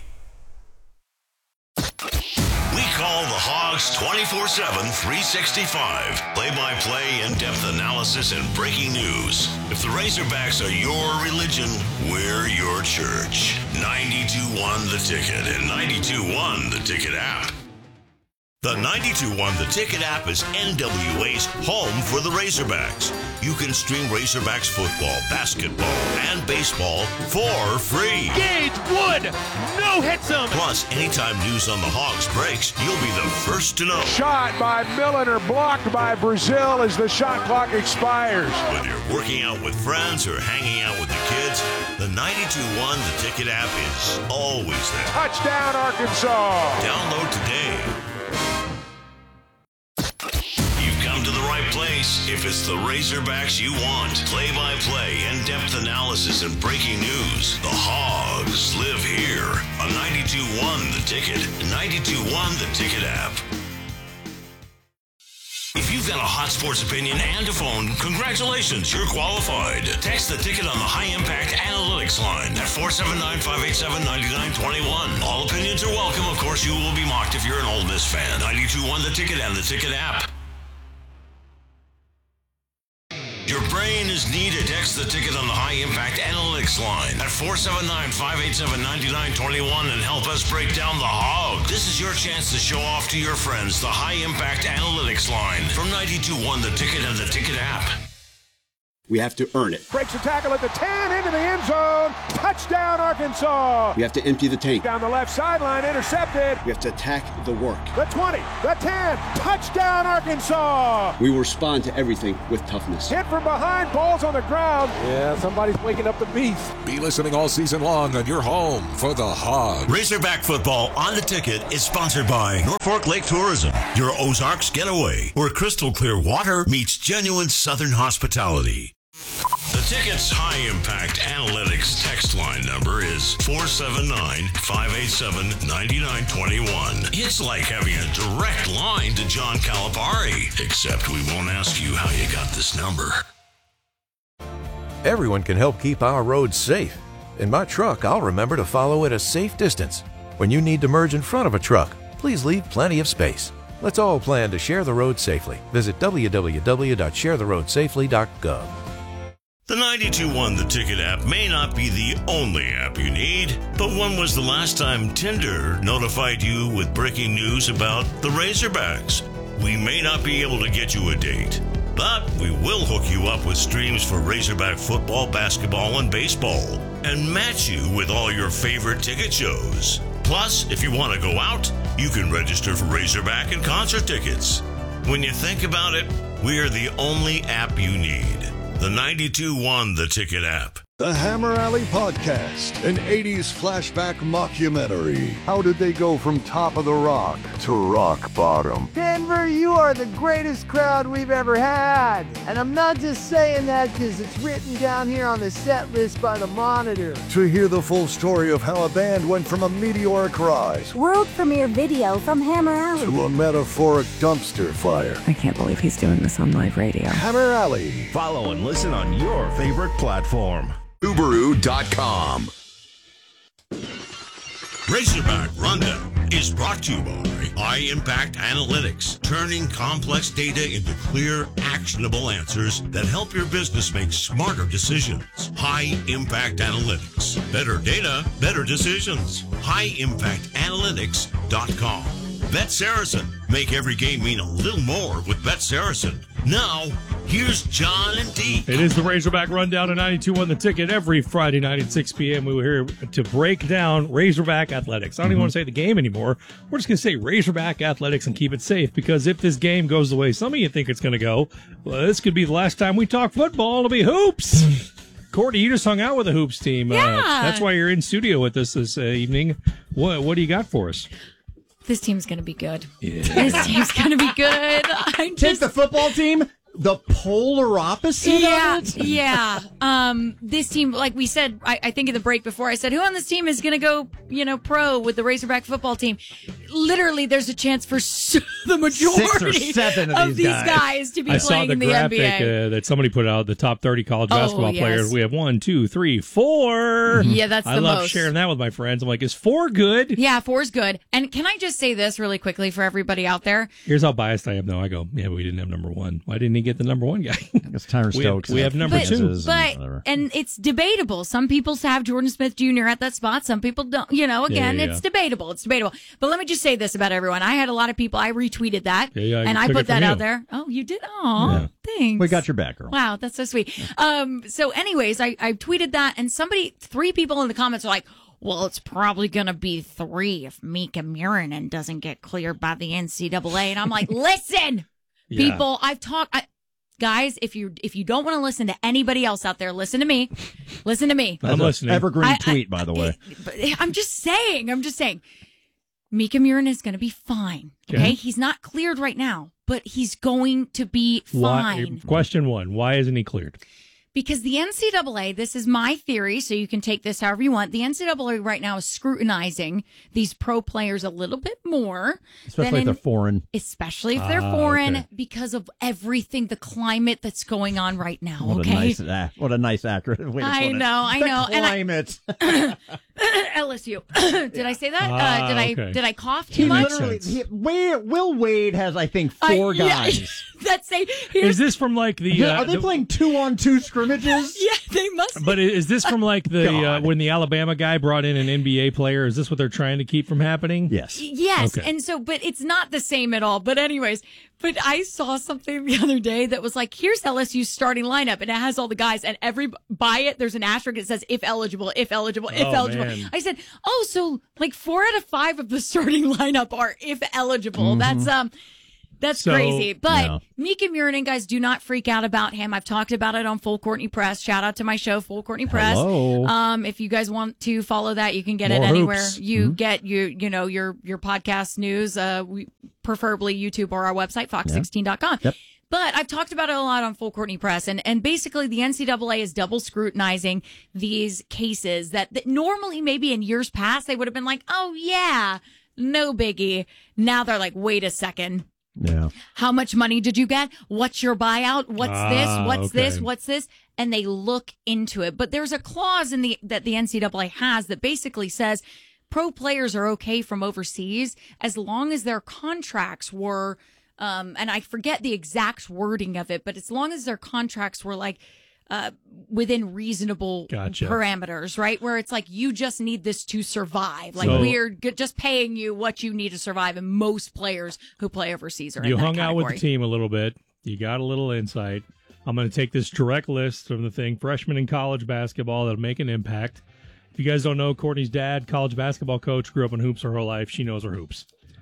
We call the Hogs twenty-four seven, three sixty-five. Play-by-play, in-depth analysis, and breaking news. If the Razorbacks are your religion, we're your church. ninety-two one The Ticket and ninety-two one The Ticket app. The ninety-two one The Ticket app is N W A's home for the Razorbacks. You can stream Razorbacks football, basketball, and baseball for free. Gage Wood, no hits him. Plus, anytime news on the Hogs breaks, you'll be the first to know. Shot by Milliner, blocked by Brazil as the shot clock expires. Whether you're working out with friends or hanging out with the kids, the ninety-two one The Ticket app is always there. Touchdown, Arkansas. Download today. You've come to the right place if it's the Razorbacks you want. Play-by-play, in-depth analysis, and breaking news. The Hogs live here on ninety-two one The Ticket, ninety-two one The Ticket app. If you've got a hot sports opinion and a phone, congratulations, you're qualified. Text the Ticket on the High Impact Analytics line at four seven nine, five eight seven, nine nine two one. All opinions are welcome. Of course, you will be mocked if you're an Ole Miss fan. ninety-two one The Ticket and the Ticket app. Your brain brain is needed. Text the ticket on the High Impact Analytics line at four seven nine, five eight seven, nine nine two one and help us break down the hog. This is your chance to show off to your friends the High Impact Analytics line from ninety-two point one The Ticket and the Ticket app. We have to earn it. Breaks a tackle at the ten, into the end zone. Touchdown, Arkansas. We have to empty the tank. Down the left sideline, intercepted. We have to attack the work. The twenty, the ten, touchdown, Arkansas. We will respond to everything with toughness. Hit from behind, balls on the ground. Yeah, somebody's waking up the beast. Be listening all season long on your home for the Hog. Razorback football on the ticket is sponsored by Norfolk Lake Tourism, your Ozarks getaway, where crystal clear water meets genuine Southern hospitality. The Ticket's High Impact Analytics text line number is four seven nine, five eight seven, nine nine two one. It's like having a direct line to John Calipari, except we won't ask you how you got this number. Everyone can help keep our roads safe. In my truck, I'll remember to follow at a safe distance. When you need to merge in front of a truck, please leave plenty of space. Let's all plan to share the road safely. Visit w w w dot share the road safely dot gov. The ninety-two point one The Ticket app may not be the only app you need, but when was the last time Tinder notified you with breaking news about the Razorbacks? We may not be able to get you a date, but we will hook you up with streams for Razorback football, basketball, and baseball, and match you with all your favorite ticket shows. Plus, if you want to go out, you can register for Razorback and concert tickets. When you think about it, we are the only app you need. The ninety-two point one The Ticket app. The Hammer Alley Podcast, an eighties flashback mockumentary. How did they go from top of the rock to rock bottom? Denver, you are the greatest crowd we've ever had. And I'm not just saying that because it's written down here on the set list by the Monitor. To hear the full story of how a band went from a meteoric rise world premiere video from Hammer Alley to a metaphoric dumpster fire. I can't believe he's doing this on live radio. Hammer Alley. Follow and listen on your favorite platform. Subaru dot com. Razorback Rundown is brought to you by High Impact Analytics, turning complex data into clear, actionable answers that help your business make smarter decisions. High Impact Analytics. Better data, better decisions. high impact analytics dot com. Bet Saracen. Make every game mean a little more with Bet Saracen. Now, here's John and Dee. It is the Razorback Rundown at ninety-two point one The Ticket. Every Friday night at six p.m. we were here to break down Razorback Athletics. I don't mm-hmm. even want to say the game anymore. We're just going to say Razorback Athletics and keep it safe, because if this game goes the way some of you think it's going to go, well, this could be the last time we talk football. It'll be hoops. Courtney, you just hung out with the hoops team. Yeah. Uh, that's why you're in studio with us this uh, evening. What, what do you got for us? This team's going to be good. Yeah. This team's going to be good. I just... Take the football team, the polar opposite yeah, of it? Yeah. Um, this team, like we said, I, I think in the break before, I said, who on this team is going to go, you know, pro with the Razorback football team? Literally, there's a chance for so, the majority Six or seven of, of these, these guys. guys to be I playing saw the in the graphic N B A. uh, that somebody put out, the top thirty college Oh, basketball yes. players. We have one, two, three, four. Yeah, that's I the love most. sharing that with my friends. I'm like, is four good? Yeah, four's good. And can I just say this really quickly for everybody out there? Here's how biased I am, though. I go, yeah, but we didn't have number one. Why didn't he get the number one guy? It's Tyler we, Stokes. have, we have number But, two. but and it's debatable. Some people have Jordan Smith Junior at that spot. Some people don't. You know, again, Yeah, yeah, it's yeah. debatable. It's debatable. But let me just say this about everyone. I had a lot of people. I retweeted that, Yeah, yeah, I and I took put it from that out you. there. Oh, you did? Oh, Yeah. thanks. We got your back, girl. Wow, that's so sweet. Um, so anyways, I, I tweeted that, and somebody, three people in the comments are like, well, it's probably going to be three if Mika Murinen doesn't get cleared by the N C double A. And I'm like, listen, Yeah. people, I've talked, I, guys, if you if you don't want to listen to anybody else out there, listen to me. Listen to me. I'm listening. Evergreen I- I- tweet, by the way. But I'm just saying, I'm just saying, Mika Murinen is going to be fine. Okay? Okay. He's not cleared right now, but he's going to be Why, fine. question one, why isn't he cleared? Because the N C double A, this is my theory, so you can take this however you want. The N C double A right now is scrutinizing these pro players a little bit more. Especially than if in- they're foreign. Especially if they're Ah, foreign, okay. because of everything, the climate that's going on right now. What okay. a nice, uh, what a nice accurate way to I put it. know, I The know. And I- climate. L S U. Did I say that? Ah, uh, did I okay. did I cough too He much? literally, he, Will, Will Wade has, I think, I- four yeah, guys. that say, is this from like the? Uh, Are they the, playing two on two scrimmages? Yeah, they must. But is this from like the uh, when the Alabama guy brought in an N B A player? Is this what they're trying to keep from happening? Yes. Yes, Okay. and so, but it's not the same at all. But anyways, but I saw something the other day that was like, here's L S U's starting lineup, and it has all the guys, and every by it there's an asterisk that says if eligible, if eligible, if Oh, eligible. man. I said, oh, so like four out of five of the starting lineup are if eligible. Mhm. That's um. That's So, crazy. But yeah. Mika Murinen, guys, do not freak out about him. I've talked about it on Full Courtney Press. Shout out to my show, Full Courtney Press. Hello. Um, if you guys want to follow that, you can get More it anywhere hoops. you Mhm. get you you know your your podcast news. Uh, we, preferably YouTube or our website, fox sixteen dot com. Yep. But I've talked about it a lot on Full Courtney Press, and, and basically the N C double A is double scrutinizing these cases that, that normally maybe in years past they would have been like, oh yeah, no biggie. Now they're like, wait a second. Yeah. How much money did you get? What's your buyout? What's Ah, this? What's okay. this? What's this? And they look into it. But there's a clause in the that the N C double A has that basically says pro players are okay from overseas as long as their contracts were um and I forget the exact wording of it, but as long as their contracts were like uh within reasonable Gotcha. parameters, right? Where it's like you just need this to survive. Like So- we're g- just paying you what you need to survive, and most players who play overseas are You in that hung out with the category. team a little bit. You got a little insight. I'm going to take this direct list from the thing, freshmen in college basketball that'll make an impact. If you guys don't know, Courtney's dad, college basketball coach, grew up in hoops her whole life. She knows her hoops.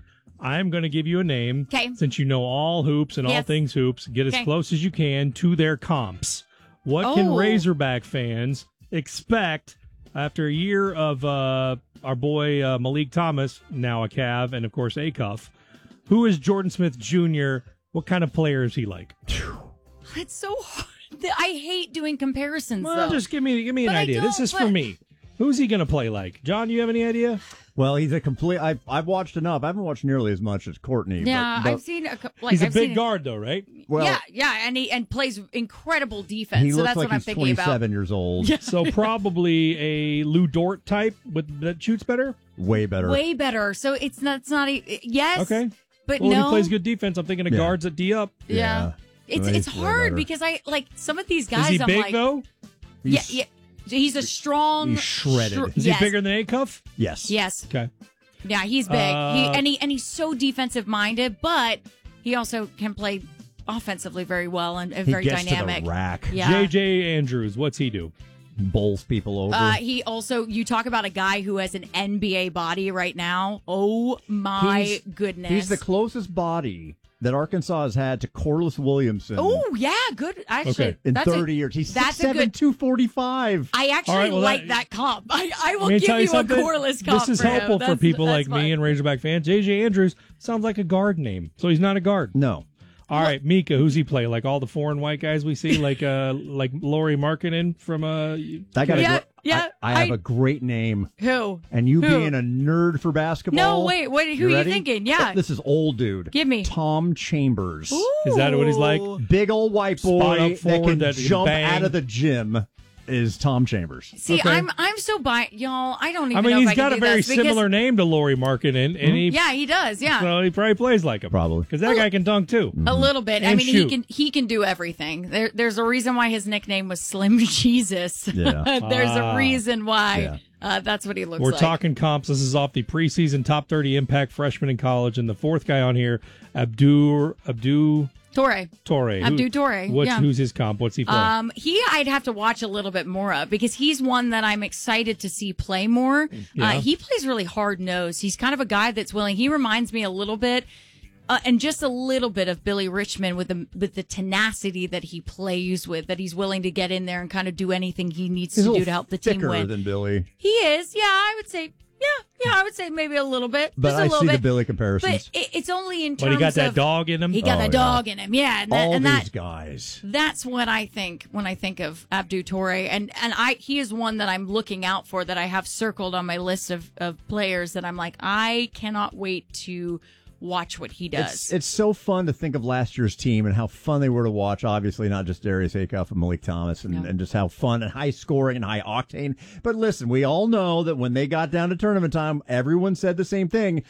I'm going to give you a name. 'Kay. Since you know all hoops and all Yes. things hoops, get as 'Kay. close as you can to their comps. What can Oh. Razorback fans expect after a year of uh, our boy uh, Malik Thomas, now a Cav, and of course a Cuff? Who is Jordan Smith Junior? What kind of player is he like? It's so hard. I hate doing comparisons. Well, though. just give me give me an But I idea. This don't, is for but- me. Who's he going to play like? John, you have any idea? Well, he's a complete. I've I've watched enough. I haven't watched nearly as much as Courtney. Yeah, but, but I've seen a, cou- like He's a I've big seen guard, though, right? Well, yeah, yeah, and he and plays incredible defense. he so looks that's like what I'm he's thinking about. twenty-seven years old. Yeah. So probably a Lou Dort type with that shoots better. Way better. Way better. So it's not. It's not. A, yes. Okay. But well, no. if he plays good defense, I'm thinking of Yeah. guards that D up. Yeah. It's He's it's way hard better. because I like some of these guys. Is he I'm big like, though? yeah, He's- yeah. He's a strong. He's shredded. str- Is yes. he bigger than A-Cuff? Yes. Yes. Okay. Yeah, he's big. Uh, he and he and he's so defensive minded, but he also can play offensively very well and, and He very gets to the dynamic. rack. Yeah. J J Andrews, what's he do? Bowls people over. Uh, he also, you talk about a guy who has an N B A body right now. Oh my He's- goodness. He's the closest body that Arkansas has had to Corliss Williamson. Oh yeah, good. Actually, Okay. In that's thirty a, years. He's that's six a seven, good. two forty-five. I actually All right, well, like that- that, comp. I, I will Let me give tell you, you something. a Corliss comp. This is for him. helpful for That's- people that's like fine. me and Razorback fans. J J Andrews sounds like a guard name, so he's not a guard. No. All right, Mika, who's he play? Like all the foreign white guys we see, like uh, like Laurie Markkinen from uh. I got a Yeah, gr- yeah, I, I have I- a great name. Who? And you Who? being a nerd for basketball. No, wait, what? Who you are you ready? thinking? Yeah. This is old dude. Give me. Tom Chambers. Is that what he's like? Big old white Spot boy up that forward can that can jump bang. out of the gym is Tom Chambers. See, Okay. I'm I'm so bi y'all. I don't even I mean, know he's if I got can a do very this because- similar name to Laurie Markkinen, and he Yeah, he does. Yeah. so he probably plays like him. Probably. Because that guy can dunk too. A little bit. I And mean, shoot. he can he can do everything. There, there's a reason why his nickname was Slim Jesus. Yeah. there's Ah. a reason why. Yeah. Uh, that's what he looks We're like. talking comps. This is off the preseason top thirty impact freshman in college, and the fourth guy on here, Abdur Abdu Torre. Torre. Who- Abdu Torre, What's yeah. who's his comp? What's he play? Um, he I'd have to watch a little bit more of because he's one that I'm excited to see play more. Yeah. Uh, he plays really hard nosed. He's kind of a guy that's willing. He reminds me a little bit. Uh, and just a little bit of Billy Richmond with the with the tenacity that he plays with, that he's willing to get in there and kind of do anything he needs He's a to do little to help the team thicker win. than Billy. He is, yeah, I would say, yeah, yeah, I would say maybe a little bit, But just a I little see bit. the Billy comparisons. But it, it's only in But terms he got that of dog in him. he got Oh, that yeah. dog in him, yeah, and that, All and these that guys. that's what I think when I think of Abdu Torre, and and I he is one that I'm looking out for, that I have circled on my list of of players that I'm like, I cannot wait to watch what he does. It's, it's so fun to think of last year's team and how fun they were to watch. Obviously, not just Darius Acuff and Malik Thomas, and, No. and just how fun and high scoring and high octane. But listen, we all know that when they got down to tournament time, everyone said the same thing.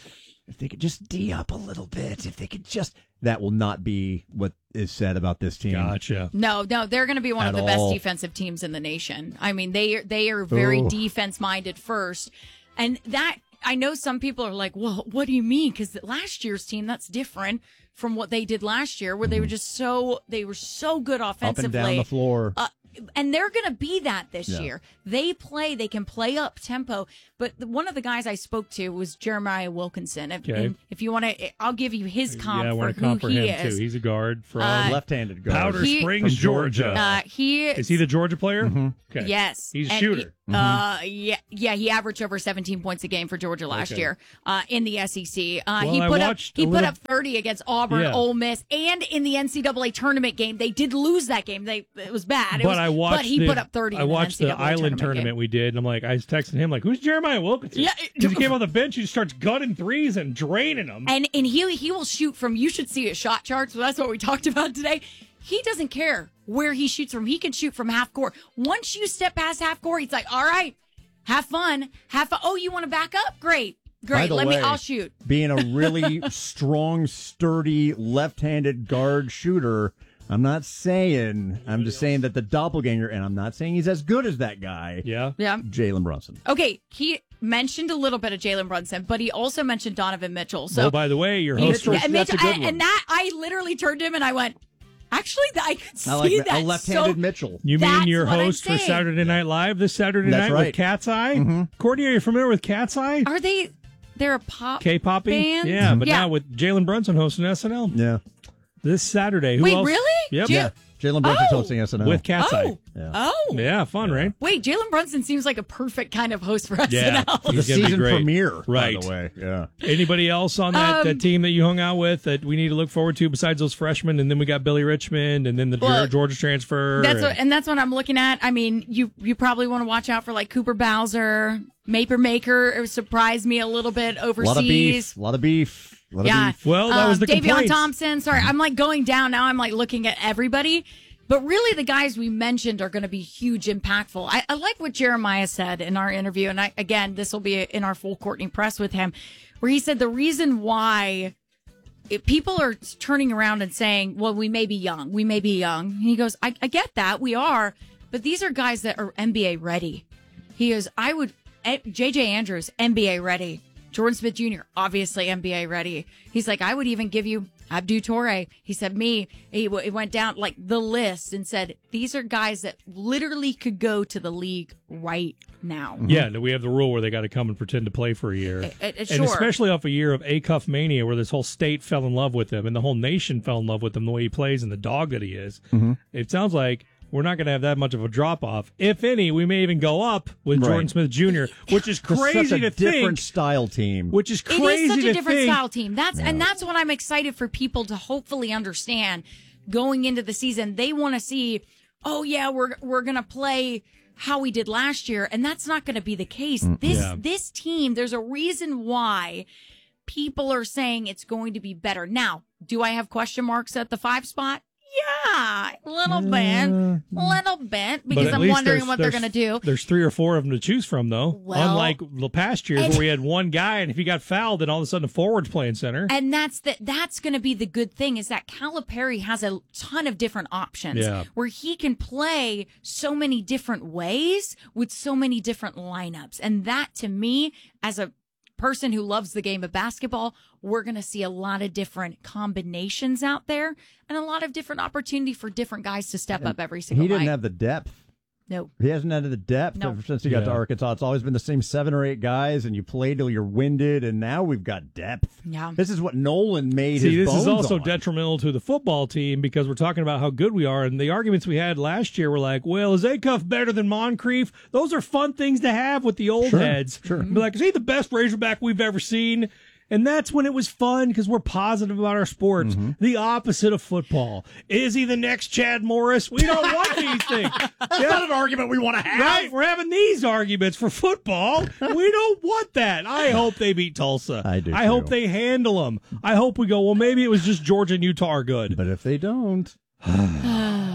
if they could just D up a little bit, if they could just, that will not be what is said about this team. Gotcha. No, no, they're going to be one At of the all. best defensive teams in the nation. I mean, they they are very Ooh. defense minded first, and that I know some people are like, well, what do you mean? Because last year's team, that's different from what they did last year, where they were just so they were so good offensively, Up and down the floor. Uh, and they're going to be that this Yeah. year. They play, they can play up tempo. But the, one of the guys I spoke to was Jeremiah Wilkinson. If, Okay. and if you want to, I'll give you his comp yeah, I for want to who comp for he him is. too. He's a guard from Uh, left-handed guard. Powder He- Springs, From Georgia. Georgia. Uh, he Is he the Georgia player? Mm-hmm. Okay. Yes, He's a And shooter. he- uh, yeah, yeah, he averaged over seventeen points a game for Georgia last Okay. year uh, in the S E C. Uh, Well, he I put up watched he a put little- up thirty against Auburn, Yeah. Ole Miss, and in the N C double A tournament game. They did lose that game. They it was bad. It But was, I watched. But he the, put up thirty. I in watched the, the N C double A island tournament, tournament game. we did, and I'm like, I was texting him like, "Who's Jeremiah Wilkinson?" Yeah. because he came on the bench, he just starts gunning threes and draining them. And and he he will shoot from. You should see his shot charts. So that's what we talked about today. He doesn't care where he shoots from. He can shoot from half court. Once you step past half court, he's like, "All right, have fun, have fun." Oh, you want to back up? Great, By great. the Let way, me. I'll shoot. Being a really strong, sturdy, left-handed guard shooter, I'm not saying, I'm just saying that the doppelganger, and I'm not saying he's as good as that guy. Yeah. Yeah. Jalen Brunson. Okay, he mentioned a little bit of Jalen Brunson, but he also mentioned Donovan Mitchell. So oh, by the way, your He- host. yeah, was- and, that's a Mitchell- good I- one. and that I literally turned to him and I went, actually, I could see I like that. a left-handed so, Mitchell. You mean That's your what I'm host for saying. Saturday Night Live this Saturday That's night right. with Cat's Eye? Mm-hmm. Courtney, are you familiar with Cat's Eye? Are they? They're a pop K-poppy? band? Yeah, but yeah. now with Jalen Brunson hosting S N L Yeah. this Saturday. Who Wait, else? really? Yep. Ja- Yeah. Jalen Brunson's Oh. hosting S N L. With Cat's Eye. Oh, Yeah. oh. Yeah, fun, right? Wait, Jalen Brunson seems like a perfect kind of host for Yeah. S N L. The He's gonna be season great. premiere, Right. by the way. Yeah. Anybody else on that, Um, that team that you hung out with that we need to look forward to besides those freshmen? And then we got Billy Richmond, and then the Well, Georgia transfer. That's and- what, and that's what I'm looking at. I mean, you you probably want to watch out for like Cooper Bowser, Maper Maker. It surprised me a little bit A lot of overseas. beef. A lot of beef. A lot Yeah. of beef. Well, that was the Davion complaints. Thompson. Sorry, I'm like going down now. I'm like looking at everybody. But really, the guys we mentioned are going to be huge, impactful. I, I like what Jeremiah said in our interview. And I, again, this will be in our full Courtney Press with him, where he said the reason why it, people are turning around and saying, well, we may be young. We may be young. And he goes, I, I get that. We are. But these are guys that are N B A ready. He goes, I would, J J Andrews, N B A ready. Jordan Smith Junior, obviously N B A ready. He's like, I would even give you Abdou Toure. He said, me. He, w- he went down like the list and said, these are guys that literally could go to the league right now. Yeah, no, we have the rule where they got to come and pretend to play for a year. Uh, uh, And sure. especially off a year of A-Cuff mania where this whole state fell in love with him and the whole nation fell in love with him, the way he plays and the dog that he is. Mm-hmm. It sounds like we're not going to have that much of a drop-off. If any, we may even go up with Right. Jordan Smith Junior, which is It's such crazy a to different think. style team. Which is It crazy is such to a different think. style team. That's and that's what I'm excited for people to hopefully understand going into the season. They want to see, oh yeah, we're we're gonna play how we did last year, and that's not going to be the case. This yeah. this team, there's a reason why people are saying it's going to be better. Now, do I have question marks at the five spot? Yeah, a little bit, little bit, But because at I'm least wondering there's- what they're there's- going to do. There's three or four of them to choose from, though. Well, Unlike the past years and- where we had one guy, and if he got fouled, then all of a sudden the forward's playing center. And that's the that's going to be the good thing is that Calipari has a ton of different options Yeah. where he can play so many different ways with so many different lineups. And that to me, as a person who loves the game of basketball, we're going to see a lot of different combinations out there and a lot of different opportunity for different guys to step up every single He didn't night. have the depth. Nope. He hasn't had the depth No. ever since he got to Yeah. Arkansas. It's always been the same seven or eight guys, and you play till you're winded, and now we've got depth. Yeah. This is what Nolan made See, his this is bones also on. detrimental to the football team because we're talking about how good we are, and the arguments we had last year were like, well, is Acuff better than Moncrief? Those are fun things to have with the old Sure, heads. sure. Be like, is he the best Razorback we've ever seen? And that's when it was fun because we're positive about our sports. Mm-hmm. The opposite of football. Is he the next Chad Morris? We don't want these things. That's not an argument we want to have. Right? We're having these arguments for football. We don't want that. I hope they beat Tulsa. I do, I hope too. they handle them. I hope we go, well, maybe it was just Georgia and Utah are good. But if they don't,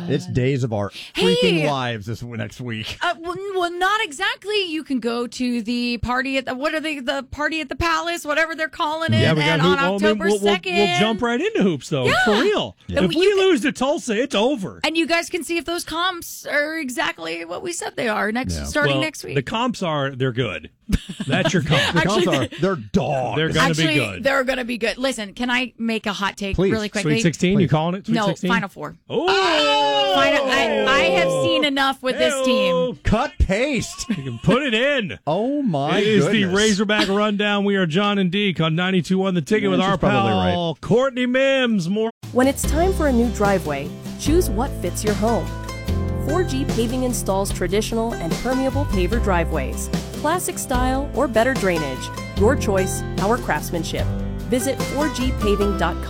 It's days of our Hey! freaking lives this next week. Uh, well, well, not exactly. You can go to the party at the what are they? The party at the palace, whatever they're calling it. Yeah, we got and hoop. on well, I mean, October we'll, we'll, second. we'll jump right into hoops, though. Yeah. For real. Yeah. If And we you lose to Tulsa, it's over. And you guys can see if those comps are exactly what we said they are next starting Well, next week. The comps are they're good. That's your comp. The comps Actually, are they're dogs. They're going to be Actually, good. they're going to be good. Listen, can I make a hot take Please. really quickly? Sweet sixteen, you calling it? Sweet no, sixteen? Final Four. Oh, Final, I, I have seen enough with this team. Cut paste. You can put it in. Oh my It is the goodness. Razorback Rundown. We are John and Deke on ninety-two one The Ticket Yeah, with she's our probably pal Courtney Mims. More. When it's time for a new driveway, choose what fits your home. four G Paving installs traditional and permeable paver driveways, classic style or better drainage. Your choice, our craftsmanship. Visit four G paving dot com.